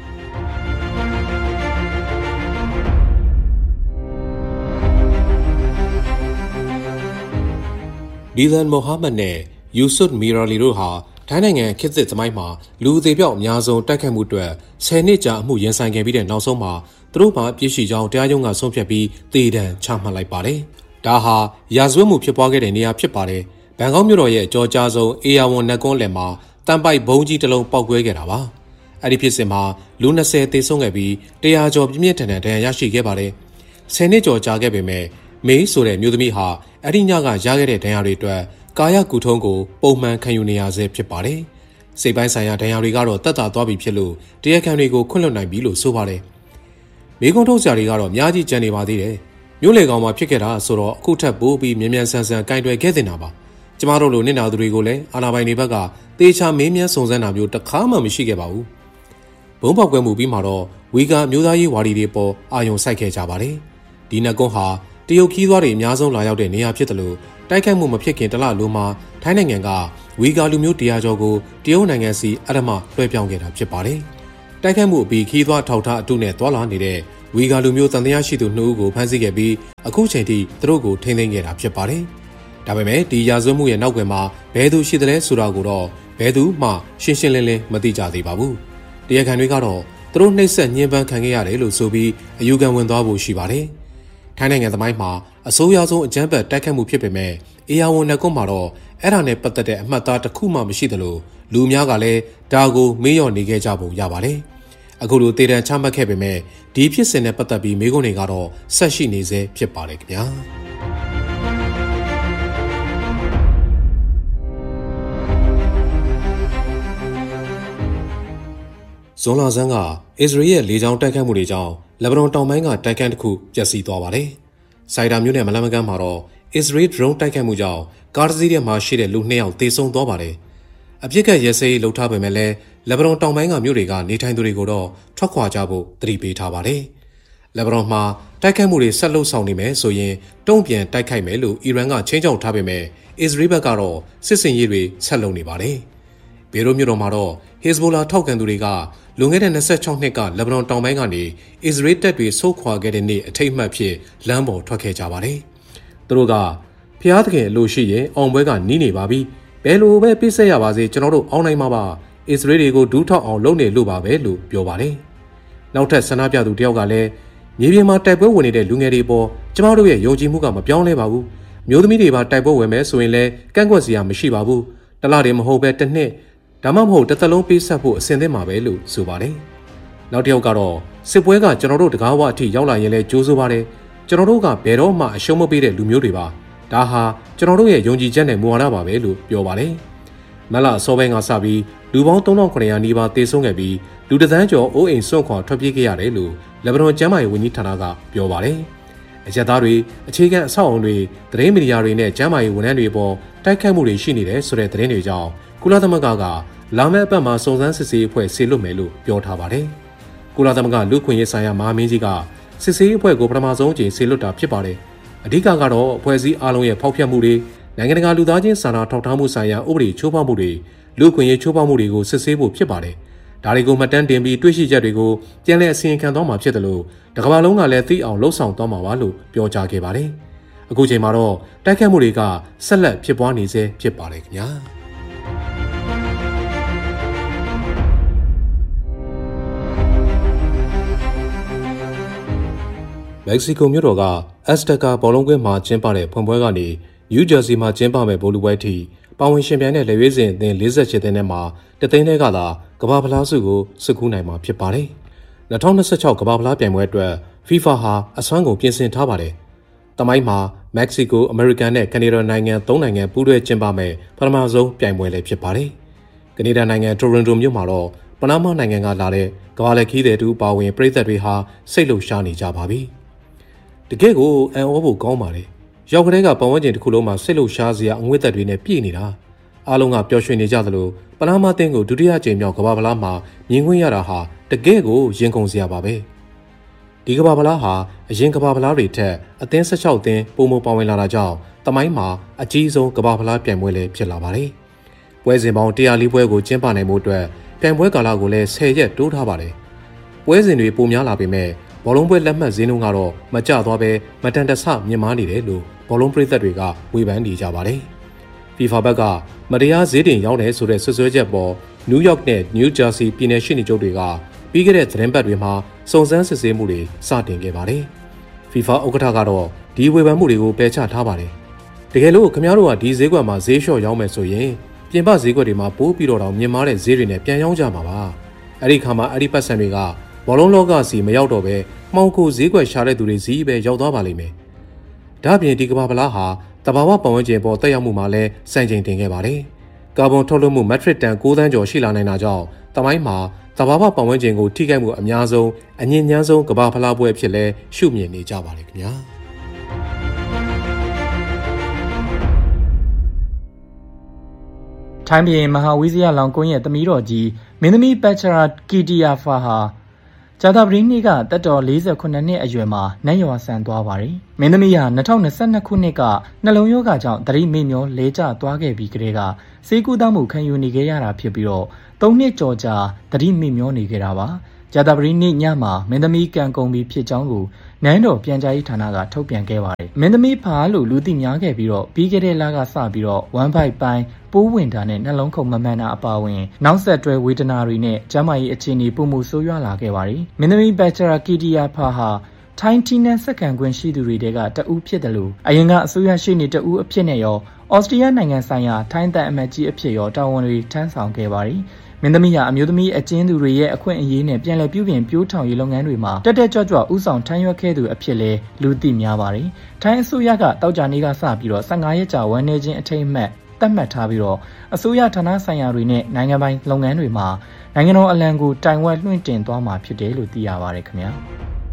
ဒီလန်မိုဟာမက်နဲ့ယူဆွတ်မီရာလီတို့ဟာထိုင်းနိုင်ငံခေတ်သစ်သမိုင်းမှာလူအသေးပြောက်အများဆုံးတိုက်ခတ်မှုအတွက်10နှစ်ကြာအမှုရင်ဆိုင်ခဲ့ပြီးတဲ့နောက်ဆုံးမှာသူတို့မှာပြည့်ရှိကြောင်းတရားရုံးကဆုံးဖြတ်ပြီးသေဒဏ်ချမှတ်လိုက်ပါတယ်။ဒါဟာရာဇဝတ်မှုဖြစ်ပွားခဲ့တဲ့နေရာဖြစ်ပါတယ်။ဘန်ကောက်မြို့တော်ရဲ့အကြောကြားဆုံးအေယာဝန်နက်ကွန်းလယ်မှာတန်ပိုက်ဘုံကြီးတစ်လုံးပောက်ကွဲခဲ့တာပါ။အဲ့ဒီဖြစ်စဉ်မှာလူ20သေဆုံးခဲ့ပြီး100ကျော်ပြင်းပြင်းထန်ထန်ဒဏ်ရာရရှိခဲ့ပါတယ်။10နှစ်ကျော်ကြာခဲ့ပေမဲ့မေးဆိုတဲ့မျိုးသမီးဟာအဲ့ဒီညကရခဲ့တဲ့ဒဏ်ရာတွေအတွက်ကာယကုထုံးကိုပုံမှန်ခံယူနေရဆဲဖြစ်ပါတယ်။စိတ်ပိုင်းဆိုင်ရာဒဏ်ရာတွေကတော့တက်တာသွားပြီဖြစ်လို့တရားခံတွေကိုခွင့်လွှတ်နိုင်ပြီလို့ဆိုပါတယ်။မိကုံထုတ်ဆရာတွေကတော့အများကြီးကြံနေပါသေးတယ်။မျိုးလေကောင်မှာဖြစ်ခဲ့တာဆိုတော့အခုထပ်ပိုးပြီးမြန်မြန်ဆန်ဆန်ကင်တွယ်ခဲ့တင်တာပါ။ကျမတို့လိုနစ်နာသူတွေကိုလည်းအာဏာပိုင်တွေဘက်ကတေချာမင်းမြန်းစုံစမ်းတာမျိုးတစ်ခါမှမရှိခဲ့ပါဘူး။ဘုံပေါက်ကွဲမှုပြီးမှတော့ဝီဂါမျိုးသားရေးဝါဒီတွေပေါ်အာရုံစိုက်ခဲ့ကြပါတယ်။ဒီနက်ကွန်းဟာတရုတ်ခီးသွားတွေအများဆုံးလာရောက်တဲ့နေရာဖြစ်တယ်လို့တိုက်ခိုက်မှုမဖြစ်ခင်တလလိုမှာထိုင်းနိုင်ငံကဝီဂါလူမျိုးတရားကျော်ကိုတရုတ်နိုင်ငံစီအဓမ္မလွှဲပြောင်းခဲ့တာဖြစ်ပါတယ်။တိုက်ခိုက်မှုအပြီးခီးသွွားထောက်ထားအတုနဲ့တွာလာနေတဲ့ဝီဂါလူမျိုးတန်တရားရှိသူ2ဦးကိုဖမ်းဆီးခဲ့ပြီးအခုချိန်ထိသူတို့ကိုထိန်းသိမ်းခဲ့တာဖြစ်ပါတယ်။ဒါပေမဲ့ဒီရာဇဝတ်မှုရဲ့နောက်ကွယ်မှာဘယ်သူရှိသလဲဆိုတာကိုတော့ဘယ်သူမှရှင်းရှင်းလင်းလင်းမသိကြသေးပါဘူး။တရားခံတွေကတော့သူတို့နှိပ်စက်ညှဉ်းပန်းခံခဲ့ရတယ်လို့ဆိုပြီးအယူခံဝင်သွားဖို့ရှိပါတယ်။ထိုင်းနိုင်ငံသမိုင်းမှာအဆိုးရွားဆုံးအကြမ်းဖက်တိုက်ခိုက်မှုဖြစ်ပေမဲ့အေယာဝန်နယ်ကွန်းမှာတော့အဲ့ဒါနဲ့ပတ်သက်တဲ့အမှတ်အသားတစ်ခုမှမရှိသလိုလူများကလည်းဒါကိုမေးလျော့နေခဲ့ကြပုံရပါတယ်။အခုလိုတေတံချမှတ်ခဲ့ပေမဲ့ဒီဖြစ်စဉ်နဲ့ပတ်သက်ပြီးမေးခွန်းတွေကတော့ဆက်ရှိနေစေဖြစ်ပါတယ်ခင်ဗျာ။ဇွန်လဆန်းကအစ္စရေးရဲ့လေကြောင်းတိုက်ခိုက်မှုတွေကြောင့်လက်ဘနွန်တောင်ပိုင်းကတိုက်ခန်းတစ်ခုပျက်စီးသွားပါတယ်။စိုက်တာမြို့နယ်မလမကန်းမှာတော့အစ္စရေး drone တိုက်ခိုက်မှုကြောင့်ကားတစ်စီးထဲမှာရှိတဲ့လူ2ယောက်သေဆုံးသွားပါတယ်။အပြစ်ကရဲစေးလှုပ်ထားပေမဲ့လည်းလက်ဘနွန်တောင်ပိုင်းကမြို့တွေကနေထိုင်သူတွေကိုတော့ထွက်ခွာကြဖို့သတိပေးထားပါတယ်။လက်ဘနွန်မှာတိုက်ခိုက်မှုတွေဆက်လုပ်ဆောင်နေမယ်ဆိုရင်တုံ့ပြန်တိုက်ခိုက်မယ်လို့အီရန်ကချိန်ချောက်ထားပေမဲ့အစ္စရေးဘက်ကတော့စစ်စင်ရေးတွေဆက်လုပ်နေပါတယ်။ဘေရွတ်မြို့တော်မှာတော့ဟစ်ဇ်ဘိုလာထောက်ခံသူတွေကလွန်ခဲ့တဲ့26နှစ်ကလက်ဘနွန်တောင်ပိုင်းကနေအစ္စရေးတပ်တွေဆုတ်ခွာခဲ့တဲ့နေ့အထိတ်အမှတ်ဖြစ်လမ်းပေါ်ထွက်ခဲ့ကြပါတယ်။သူတို့ကဖျားသခင်အလိုရှိရင်အောင်ပွဲကနီးနေပါပြီ။ဘယ်လိုပဲပြစ်ဆက်ရပါစေကျွန်တော်တို့အောင်နိုင်မှာပါ။အစ္စရေးတွေကိုဒူးထောက်အောင်လုပ်နေလို့ပါပဲလို့ပြောပါတယ်။နောက်ထပ်ဆန္ဒပြသူတယောက်ကလည်းမြေပြင်မှာတိုက်ပွဲဝင်နေတဲ့လူငယ်တွေပေါ်ကျမတို့ရဲ့ယုံကြည်မှုကမပြောင်းလဲပါဘူး။မျိုးသမီးတွေပါတိုက်ပွဲဝင်မယ်ဆိုရင်လည်းကန့်ကွက်စရာမရှိပါဘူး။တလားတွေမဟုတ်ပဲတစ်နှစ်ဒါမှမဟုတ်တစ်သက်လုံးပေးဆက်ဖို့အဆင်သင့်ပါပဲလို့ဆိုပါတယ်။နောက်တစ်ယောက်ကတော့စစ်ပွဲကကျွန်တော်တို့တကားဝအထိရောက်လာရင်လည်းကြိုးစိုးပါတယ်။ကျွန်တော်တို့ကဘယ်တော့မှအရှုံးမပေးတဲ့လူမျိုးတွေပါ။ဒါဟာကျွန်တော်တို့ရဲ့ယုံကြည်ချက်နဲ့မူဝါဒပါပဲလို့ပြောပါတယ်။မလအစောပိုင်းကစပြီးလူပေါင်း3900နီးပါးသေဆုံးခဲ့ပြီးလူတစ်သန်းကျော်အိုးအိမ်စွန့်ခွာထွက်ပြေးခဲ့ရတယ်လို့လက်ဘနွန်ကျန်းမာရေးဝန်ကြီးဌာနကပြောပါတယ်။အရက်သားတွေအခြေခံအဆောက်အအုံတွေသတင်းမီဒီယာတွေနဲ့ကျန်းမာရေးဝန်ထမ်းတွေပေါ်တိုက်ခိုက်မှုတွေရှိနေတယ်ဆိုတဲ့သတင်းတွေကြောင့်ကုလသမဂ္ဂကလာမယ့်အပတ်မှာစုံစမ်းစစ်ဆေးအဖွဲ့ဆေလွတ်မယ်လို့ပြောထားပါတယ်။ကုလသမဂ္ဂလူ့ခွင့်ရေးဆိုင်ရာမဟာမင်းကြီးကစစ်ဆေးအဖွဲ့ကိုပထမဆုံးအကြိမ်ဆေလွတ်တာဖြစ်ပါတယ်။အဓိကကတော့အဖွဲ့အစည်းအားလုံးရဲ့ဖောက်ဖျက်မှုတွေနိုင်ငံတကာလူသားချင်းစာနာထောက်ထားမှုဆိုင်ရာဥပဒေချိုးဖောက်မှုတွေလူ့ခွင့်ရေးချိုးဖောက်မှုတွေကိုစစ်ဆေးဖို့ဖြစ်ပါတယ်။ဒါတွေကိုမှတ်တမ်းတင်ပြီးတွေ့ရှိချက်တွေကိုပြန်လည်အစီရင်ခံသွားမှာဖြစ်တယ်လို့တကမ္ဘာလုံးကလည်းသိအောင်လှုံ့ဆော်သွားမှာပါလို့ပြောကြားခဲ့ပါတယ်။အခုချိန်မှာတော့တိုက်ခိုက်မှုတွေကဆက်လက်ဖြစ်ပွားနေဆဲဖြစ်ပါတယ်ခင်ဗျာ။မက္ကဆီကိုမြို့တော်ကအက်စတကာဘောလုံးကွင်းမှာကျင်းပတဲ့ဖွင့်ပွဲကနေနယူးဂျာစီမှာကျင်းပမဲ့ဗိုလ်လူပွဲထိပါဝင်ရှင်ပြိုင်တဲ့လက်ရွေးစင်အသင်း48သင်းထဲမှာတသိန်းထဲကသာကမ္ဘာဖလားဆုကိုဆွတ်ခူးနိုင်မှာဖြစ်ပါတယ်။2026ကမ္ဘာဖလားပြိုင်ပွဲအတွက် FIFA ဟာအစွမ်းကုန်ပြင်ဆင်ထားပါတယ်။တမိုင်းမှာမက္ကဆီကို၊အမေရိကန်နဲ့ကနေဒါနိုင်ငံ3နိုင်ငံပူးတွဲကျင်းပမဲ့ပထမဆုံးပြိုင်ပွဲလည်းဖြစ်ပါတယ်။ကနေဒါနိုင်ငံတိုရွန်တိုမြို့မှာတော့ပနားမားနိုင်ငံကလာတဲ့ကမ္ဘာလက်ခီးသည်တူပါဝင်ပြည်သက်တွေဟာစိတ်လှုပ်ရှားနေကြပါပြီ။တကယ့်ကိုအံ့ဩဖို့ကောင်းပါလေရောက်ကလေးကပတ်ဝန်းကျင်တစ်ခုလုံးမှာစိတ်လှုပ်ရှားစရာအငွေ့သက်တွေနဲ့ပြည့်နေတာအားလုံးကပျော်ရွှင်နေကြသလိုပနားမားတင်းကိုဒုတိယကြိမ်မြောက်ကမ္ဘာဖလားမှာမြင်ခွင့်ရတာဟာတကယ့်ကိုရင်ခုန်စရာပါပဲဒီကမ္ဘာဖလားဟာအရင်ကမ္ဘာဖလားတွေထက်အသင်း16သင်းပုံမပါဝင်လာတာကြောင့်တမိုင်းမှာအကြီးဆုံးကမ္ဘာဖလားပြိုင်ပွဲလည်းဖြစ်လာပါတယ်ပွဲစဉ်ပေါင်း104ပွဲကိုကျင်းပနိုင်မှုအတွက်ပြိုင်ပွဲကာလကိုလည်း10ရက်တိုးထားပါတယ်ပွဲစဉ်တွေပိုများလာပေမဲ့ဘောလုံးပွဲလက်မှတ်ဈေးနှုန်းကတော့မကျသွားပဲမတန်တဆမြင့်မားနေတယ်လို့ဘောလုံးပရိသတ်တွေကဝေဖန်နေကြပါတယ်။ FIFA ဘက်ကမတရားဈေးတင်ရောက်တယ်ဆိုတဲ့ဆွဆွဲချက်ပေါ်နယူးယောက်နဲ့နယူးဂျာစီပြည်နယ်ရှိနေချုပ်တွေကပြီးခဲ့တဲ့သတင်းပတ်တွေမှာစုံစမ်းစစ်ဆေးမှုတွေစတင်ခဲ့ပါတယ်။ FIFA ဥက္ကဋ္ဌကတော့ဒီဝေဖန်မှုတွေကိုပယ်ချထားပါတယ်။တကယ်လို့ခင်ဗျားတို့ကဒီဈေးကွက်မှာဈေးလျှော့ရောင်းမယ်ဆိုရင်ပြင်ပဈေးကွက်တွေမှာပိုးပြီးတော့မြင့်မားတဲ့ဈေးတွေနဲ့ပြန်ရောင်းကြမှာပါ။အဲ့ဒီခါမှာအဲ့ဒီပတ်စံတွေကဘောလုံးလောကစီမရောက်တော့ပဲမှောင်ခိုဈေးကွက်ရှာတဲ့သူတွေစီပဲရောက်သွားပါလိမ့်မယ်။ဒါ့အပြင်ဒီကမ္ဘာဖလားဟာတဘာဝပတ်ဝန်းကျင်ပေါ်တက်ရောက်မှုမှာလည်းစံချိန်တင်ခဲ့ပါတယ်။ကာဗွန်ထုတ်လွှတ်မှုမက်ထရစ်တန်9သန်းကျော်ရှိလာနိုင်တာကြောင့်တမိုင်းမှာတဘာဝပတ်ဝန်းကျင်ကိုထိခိုက်မှုအများဆုံးအညစ်ညမ်းဆုံးကမ္ဘာဖလားပွဲဖြစ်လဲရှုမြင်နေကြပါလေခင်ဗျာ။ထိုင်းပြည်မဟာဝီဇယလောင်ကွန်းရဲ့သမီးတော်ကြီးမင်းသမီးပက်ချရာကီတီယာဖာဟာဂျာတာပရီနေ့ကတက်တော်49နှစ်အရွယ်မှာနတ်ရွာဆန်သွားပါတယ်။မင်းသမီးဟာ2022ခုနှစ်ကနှလုံးရောဂါကြောင့်သတိမေ့မျောလဲကျသွားခဲ့ပြီးကတည်းကဆေးကုသမှုခံယူနေခဲ့ရတာဖြစ်ပြီးတော့3နှစ်ကျော်ကြာသတိမေ့မျောနေခဲ့တာပါ။ဂျာတာပရီနေ့ညမှာမင်းသမီးကံကုန်ပြီးဖြစ်ကြောင်းကိုနန်းတော်ပြန်ကြားရေးဌာနကထုတ်ပြန်ခဲ့ပါတယ်။မင်းသမီးဖာလို့လူသိများခဲ့ပြီးတော့ပြီးခဲ့တဲ့လကစပြီးတော့1 byte ပိုင်းပိုးဝင်တာနဲ့နှလုံးခုန်မမှန်တာအပါအဝင်နောက်ဆက်တွဲဝေဒနာတွေနဲ့ကျန်းမာရေးအခြေအနေပုံမှုဆိုးရွားလာခဲ့ပါတယ်။မင်းသမီးဘက်ချရာကီတီယာဖာဟာထိုင်းတီနန်စက္ကန့်ခွင့်ရှိသူတွေတဲကတဦးဖြစ်တယ်လို့အရင်ကအစိုးရရှိနေတဦးအဖြစ်နဲ့ရောဩစတြေးလျနိုင်ငံဆိုင်ရာထိုင်းတပ်အမတ်ကြီးအဖြစ်ရောတာဝန်တွေထမ်းဆောင်ခဲ့ပါတယ်။မင်းသမီးဟာအမျိုးသမီးအကျဉ်းသူတွေရဲ့အခွင့်အရေးနဲ့ပြန်လည်ပြုပြင်ပြိုးထောင်ရေးလုပ်ငန်းတွေမှာတက်တက်ကြွကြွဥဆောင်ထမ်းရွက်ခဲ့သူအဖြစ်လဲလူသိများပါတယ်။ထိုင်းအစိုးရကတောက်ကြနေကစပြီးတော့15ရက်ကြာဝန်နေခြင်းအထိမ်းအမှတ်သတ်မှတ်ထားပြီးတော့အစိုးရဌာနဆိုင်ရာတွေနဲ့နိုင်ငံပိုင်လုပ်ငန်းတွေမှာနိုင်ငံတော်အလံကိုတိုင်ဝက်လွှင့်တင်သွားမှာဖြစ်တယ်လို့သိရပါတယ်ခင်ဗျာ။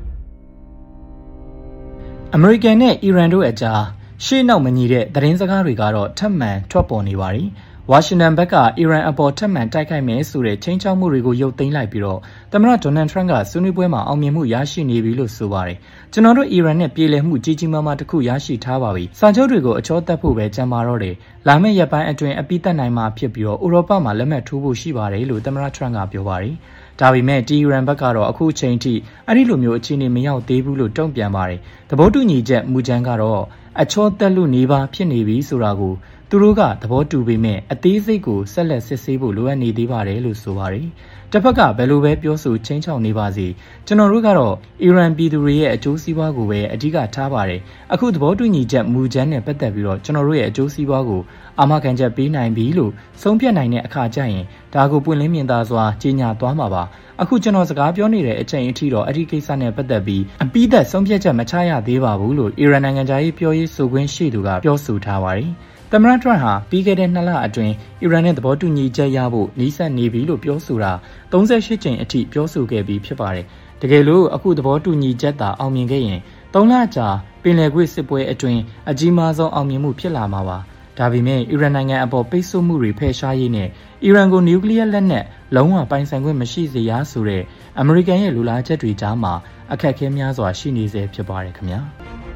အမေရိကန်နဲ့အီရန်တို့အကြားရှေ့နောက်မညီတဲ့သတင်းစကားတွေကတော့ထပ်မံထွက်ပေါ်နေပါတယ်။ဝါရှင်တန်ဘက်ကအီရန်အပေါ်ထပ်မံတိုက်ခိုက်မယ်ဆိုတဲ့ချိန်ချောက်မှုတွေကိုရုပ်သိမ်းလိုက်ပြီးတော့သမ္မတဒေါ်နယ်ထရန့်ကဆွေးနွေးပွဲမှာအောင်မြင်မှုရရှိနေပြီလို့ဆိုပါတယ်။ကျွန်တော်တို့အီရန်နဲ့ပြေလည်မှုကြီးကြီးမားမားတစ်ခုရရှိထားပါပြီ။စာချုပ်တွေကိုအချောတက်ဖို့ပဲကြံပါတော့တယ်။လာမယ့်ရက်ပိုင်းအတွင်းအပိသက်နိုင်မှာဖြစ်ပြီးတော့ဥရောပမှာလက်မှတ်ထိုးဖို့ရှိပါတယ်လို့သမ္မတထရန့်ကပြောပါတယ်။ဒါပေမဲ့တီအီရန်ဘက်ကတော့အခုချိန်ထိအဲ့ဒီလိုမျိုးအခြေအနေမရောက်သေးဘူးလို့တုံ့ပြန်ပါတယ်။သဘောတူညီချက်မူကြမ်းကတော့အချောတက်လို့နေပါဖြစ်နေပြီဆိုတာကိုသူတို့ကသဘောတူပေမဲ့အသေးစိတ်ကိုဆက်လက်စစ်ဆေးဖို့လိုအပ်နေသေးပါတယ်လို့ဆိုပါတယ်။တစ်ဖက်ကဘယ်လိုပဲပြောဆိုချင်းချောက်နေပါစေကျွန်တော်တို့ကတော့အီရန်ပြည်သူတွေရဲ့အကျိုးစီးပွားကိုပဲအဓိကထားပါတယ်။အခုသဘောတူညီချက်မူကြမ်းနဲ့ပတ်သက်ပြီးတော့ကျွန်တော်တို့ရဲ့အကျိုးစီးပွားကိုအာမခံချက်ပေးနိုင်ပြီလို့ဆုံးဖြတ်နိုင်တဲ့အခါကျရင်ဒါကိုပွင့်လင်းမြင်သာစွာကြေညာသွားမှာပါ။အခုကျွန်တော်စကားပြောနေတဲ့အချိန်အထိတော့အဲ့ဒီကိစ္စနဲ့ပတ်သက်ပြီးအပိသက်ဆုံးဖြတ်ချက်မချရသေးပါဘူးလို့အီရန်နိုင်ငံသားရေးပြောရေးဆိုခွင့်ရှိသူကပြောဆိုထားပါတယ်။သမ္မတထရန့်ဟာပြီးခဲ့တဲ့2လအတွင်းအီရန်နဲ့သဘောတူညီချက်ရဖို့နှီးစပ်နေပြီလို့ပြောဆိုတာ38ကြိမ်အထိပြောဆိုခဲ့ပြီးဖြစ်ပါတယ်။တကယ်လို့အခုသဘောတူညီချက်သာအောင်မြင်ခဲ့ရင်3လကြာပင်လယ်ကွေ့စစ်ပွဲအတွင်းအကြီးမားဆုံးအောင်မြင်မှုဖြစ်လာမှာပါ။ဒါပေမဲ့အီရန်နိုင်ငံအပေါ်ပိတ်ဆို့မှုတွေဖယ်ရှားရေးနဲ့အီရန်ကိုနျူကလ িয়ার လက်နက်လုံးဝပိုင်ဆိုင်ခွင့်မရှိစေရဆိုတဲ့အမေရိကန်ရဲ့လူလားချက်တွေကြားမှာအခက်အခဲများစွာရှိနေစေဖြစ်ပါတယ်ခင်ဗျာ။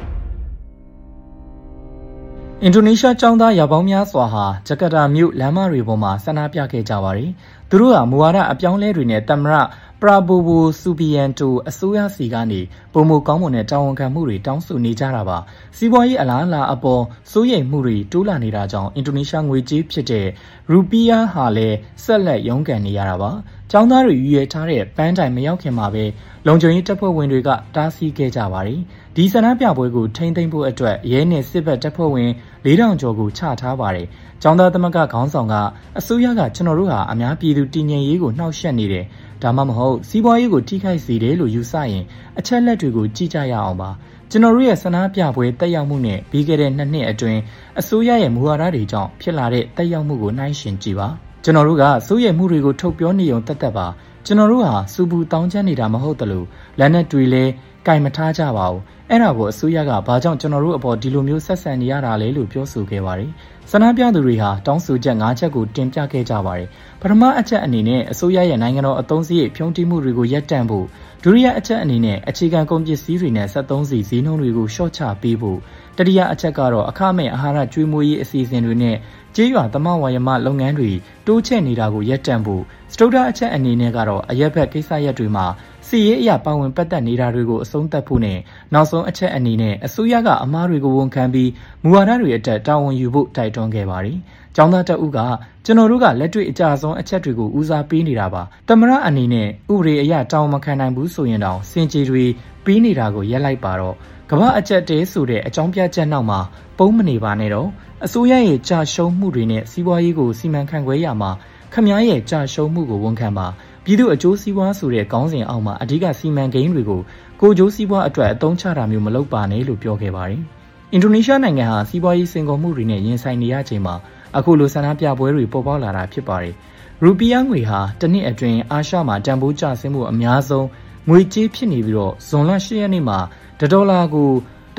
အင်ဒိုနီးရှားចောင်းသားရာပေါင်းများစွာဟာဂျကာတာမြို့လမ်းမတွေပေါ်မှာဆန္ဒပြခဲ့ကြပါတယ်။သူတို့ကမူဝါဒအပြောင်းလဲတွေနဲ့သမ္မတပရာဘိုဝိုဆူဘီယန်တိုအစိုးရစီကနေပုံမကောင်းမွန်တဲ့တာဝန်ခံမှုတွေတောင်းဆိုနေကြတာပါ။စီးပွားရေးအလားအလာအပေါ်စိုးရိမ်မှုတွေတိုးလာနေတာကြောင့်အင်ဒိုနီးရှားငွေကြေးဖြစ်တဲ့ရူပီးယားဟာလည်းဆက်လက်ရုန်းကန်နေရတာပါ။ចောင်းသားတွေယူရထားတဲ့ပန်းတိုင်မရောက်ခင်မှာပဲလုံခြုံရေးတပ်ဖွဲ့ဝင်တွေကတားဆီးခဲ့ကြပါတယ်။ဒီဆန္ဒပြပွဲကိုထိန်းသိမ်းဖို့အတွက်ရဲနဲ့စစ်ဘက်တပ်ဖွဲ့ဝင်4000ကျော်ကိုချထားပါတယ်။ចောင်းသားသမဂ္ဂခေါင်းဆောင်ကအစိုးရကကျွန်တော်တို့ဟာအများပြည်သူတည်ငြိမ်ရေးကိုနှောက်ယှက်နေတယ်။ဒါမှမဟုတ်စီးပွားရေးကိုထိခိုက်စေတယ်လို့ယူဆရင်အချက်လက်တွေကိုကြည့်ကြရအောင်ပါ။ကျွန်တော်တို့ရဲ့ဆန္ဒပြပွဲတက်ရောက်မှုနဲ့ပြီးခဲ့တဲ့2နှစ်အတွင်းအစိုးရရဲ့မူဝါဒတွေကြောင့်ဖြစ်လာတဲ့တက်ရောက်မှုကိုနှိုင်းယှဉ်ကြည့်ပါ။ကျွန်တော်တို့ကစိုးရိမ်မှုတွေကိုထုတ်ပြောနေုံသက်သက်ပါကျွန်တော်တို့ဟာစူပူတောင်းချမ်းနေတာမဟုတ်တလို့လက်နက်တွေလည်းကင်မထားကြပါဘူးအဲ့ဒါကိုအစိုးရကဘာကြောင့်ကျွန်တော်တို့အပေါ်ဒီလိုမျိုးဆက်ဆံနေရတာလဲလို့ပြောဆိုခဲ့ပါတယ်ဆန္ဒပြသူတွေဟာတောင်းဆိုချက်5ချက်ကိုတင်ပြခဲ့ကြပါတယ်ပထမအချက်အနေနဲ့အစိုးရရဲ့နိုင်ငံတော်အသုံးစရိတ်ဖြုံးတိမှုတွေကိုရပ်တန့်ဖို့ဒုတိယအချက်အနေနဲ့အခြေခံကုန်ပစ္စည်းတွေနဲ့73စီဈေးနှုန်းတွေကိုလျှော့ချပေးဖို့တတိယအချက်ကတော့အခမဲ့အာဟာရကျွေးမွေးရေးအစီအစဉ်တွေနဲ့ကျေးရွာသမဝါယမလုပ်ငန်းတွေတိုးချဲ့နေတာကိုရပ်တန့်ဖို့စတုဒ္ဓအချက်အနေနဲ့ကတော့အရက်ဘက်ကိစ္စရပ်တွေမှာစီရေးအရာပါဝင်ပတ်သက်နေတာတွေကိုအဆုံးသတ်ဖို့နဲ့နောက်ဆုံးအချက်အနေနဲ့အစိုးရကအမှားတွေကိုဝန်ခံပြီးမူဝါဒတွေအတက်တာဝန်ယူဖို့တိုက်တွန်းခဲ့ပါတယ်။ကျောင်းသားတအုပ်ကကျွန်တော်တို့ကလက်တွေ့အကြဆုံးအချက်တွေကိုဦးစားပေးနေတာပါ။သမရအနေနဲ့ဥပဒေအရတာဝန်မခံနိုင်ဘူးဆိုရင်တောင်စင်ကြေတွေပေးနေတာကိုရပ်လိုက်ပါတော့ကမ္ဘာအချက်တဲဆိုတဲ့အကြောင်းပြချက်နောက်မှာပုံမနေပါနဲ့တော့အစိုးရရဲ့ကြာရှုံးမှုတွေနဲ့စီးပွားရေးကိုစီမံခန့်ခွဲရမှာခမည်းရဲ့ကြာရှုံးမှုကိုဝန်ခံပါပြည်သူအကျိုးစီးပွားဆိုတဲ့ခေါင်းစဉ်အောက်မှာအဓိကစီမံကိန်းတွေကိုကိုကျိုးစီးပွားအတွက်အသုံးချတာမျိုးမလုပ်ပါနဲ့လို့ပြောခဲ့ပါတယ်။အင်ဒိုနီးရှားနိုင်ငံဟာစီးပွားရေးစင်ကုန်မှုတွေနဲ့ရင်ဆိုင်နေရချိန်မှာအခုလိုဆန္ဒပြပွဲတွေပေါ်ပေါက်လာတာဖြစ်ပါတယ်။ရူပီးယားငွေဟာတစ်နှစ်အတွင်းအာရှမှာတန်ဖိုးကျဆင်းမှုအများဆုံးငွေကြေးဖြစ်နေပြီးတော့ဇွန်လ10ရက်နေ့မှာဒေါ်လာကို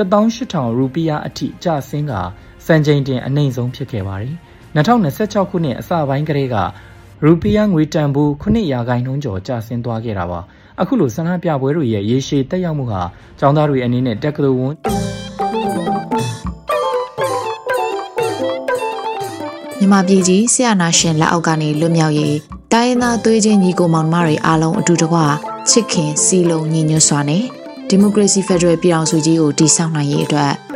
18000ရူပီးယားအထိကျဆင်းကစံချိန်တင်အနှိမ်ဆုံးဖြစ်ခဲ့ပါတယ်။2026ခုနှစ်အစပိုင်းကတည်းကရူပီးယားငွေတန်ဖိုး9%ကျော်ကျဆင်းသွားခဲ့တာပါအခုလိုဆန္ဒပြပွဲတွေရဲ့ရေရှည်တက်ရောက်မှုဟာကျောင်းသားတွေအနေနဲ့တက္ကသိုလ်ဝန်မြန်မာပြည်ကြီးဆရာနာရှင်လက်အောက်ကနေလွတ်မြောက်ရေးတိုင်းရင်းသားသွေးချင်းညီကိုမောင်နှမတွေအားလုံးအတူတကွချစ်ခင်စီလုံးညီညွတ်စွာနဲ့ဒီမိုကရေစီဖက်ဒရယ်ပြည်ထောင်စုကြီးကိုတည်ဆောက်နိုင်ရေးအတွက်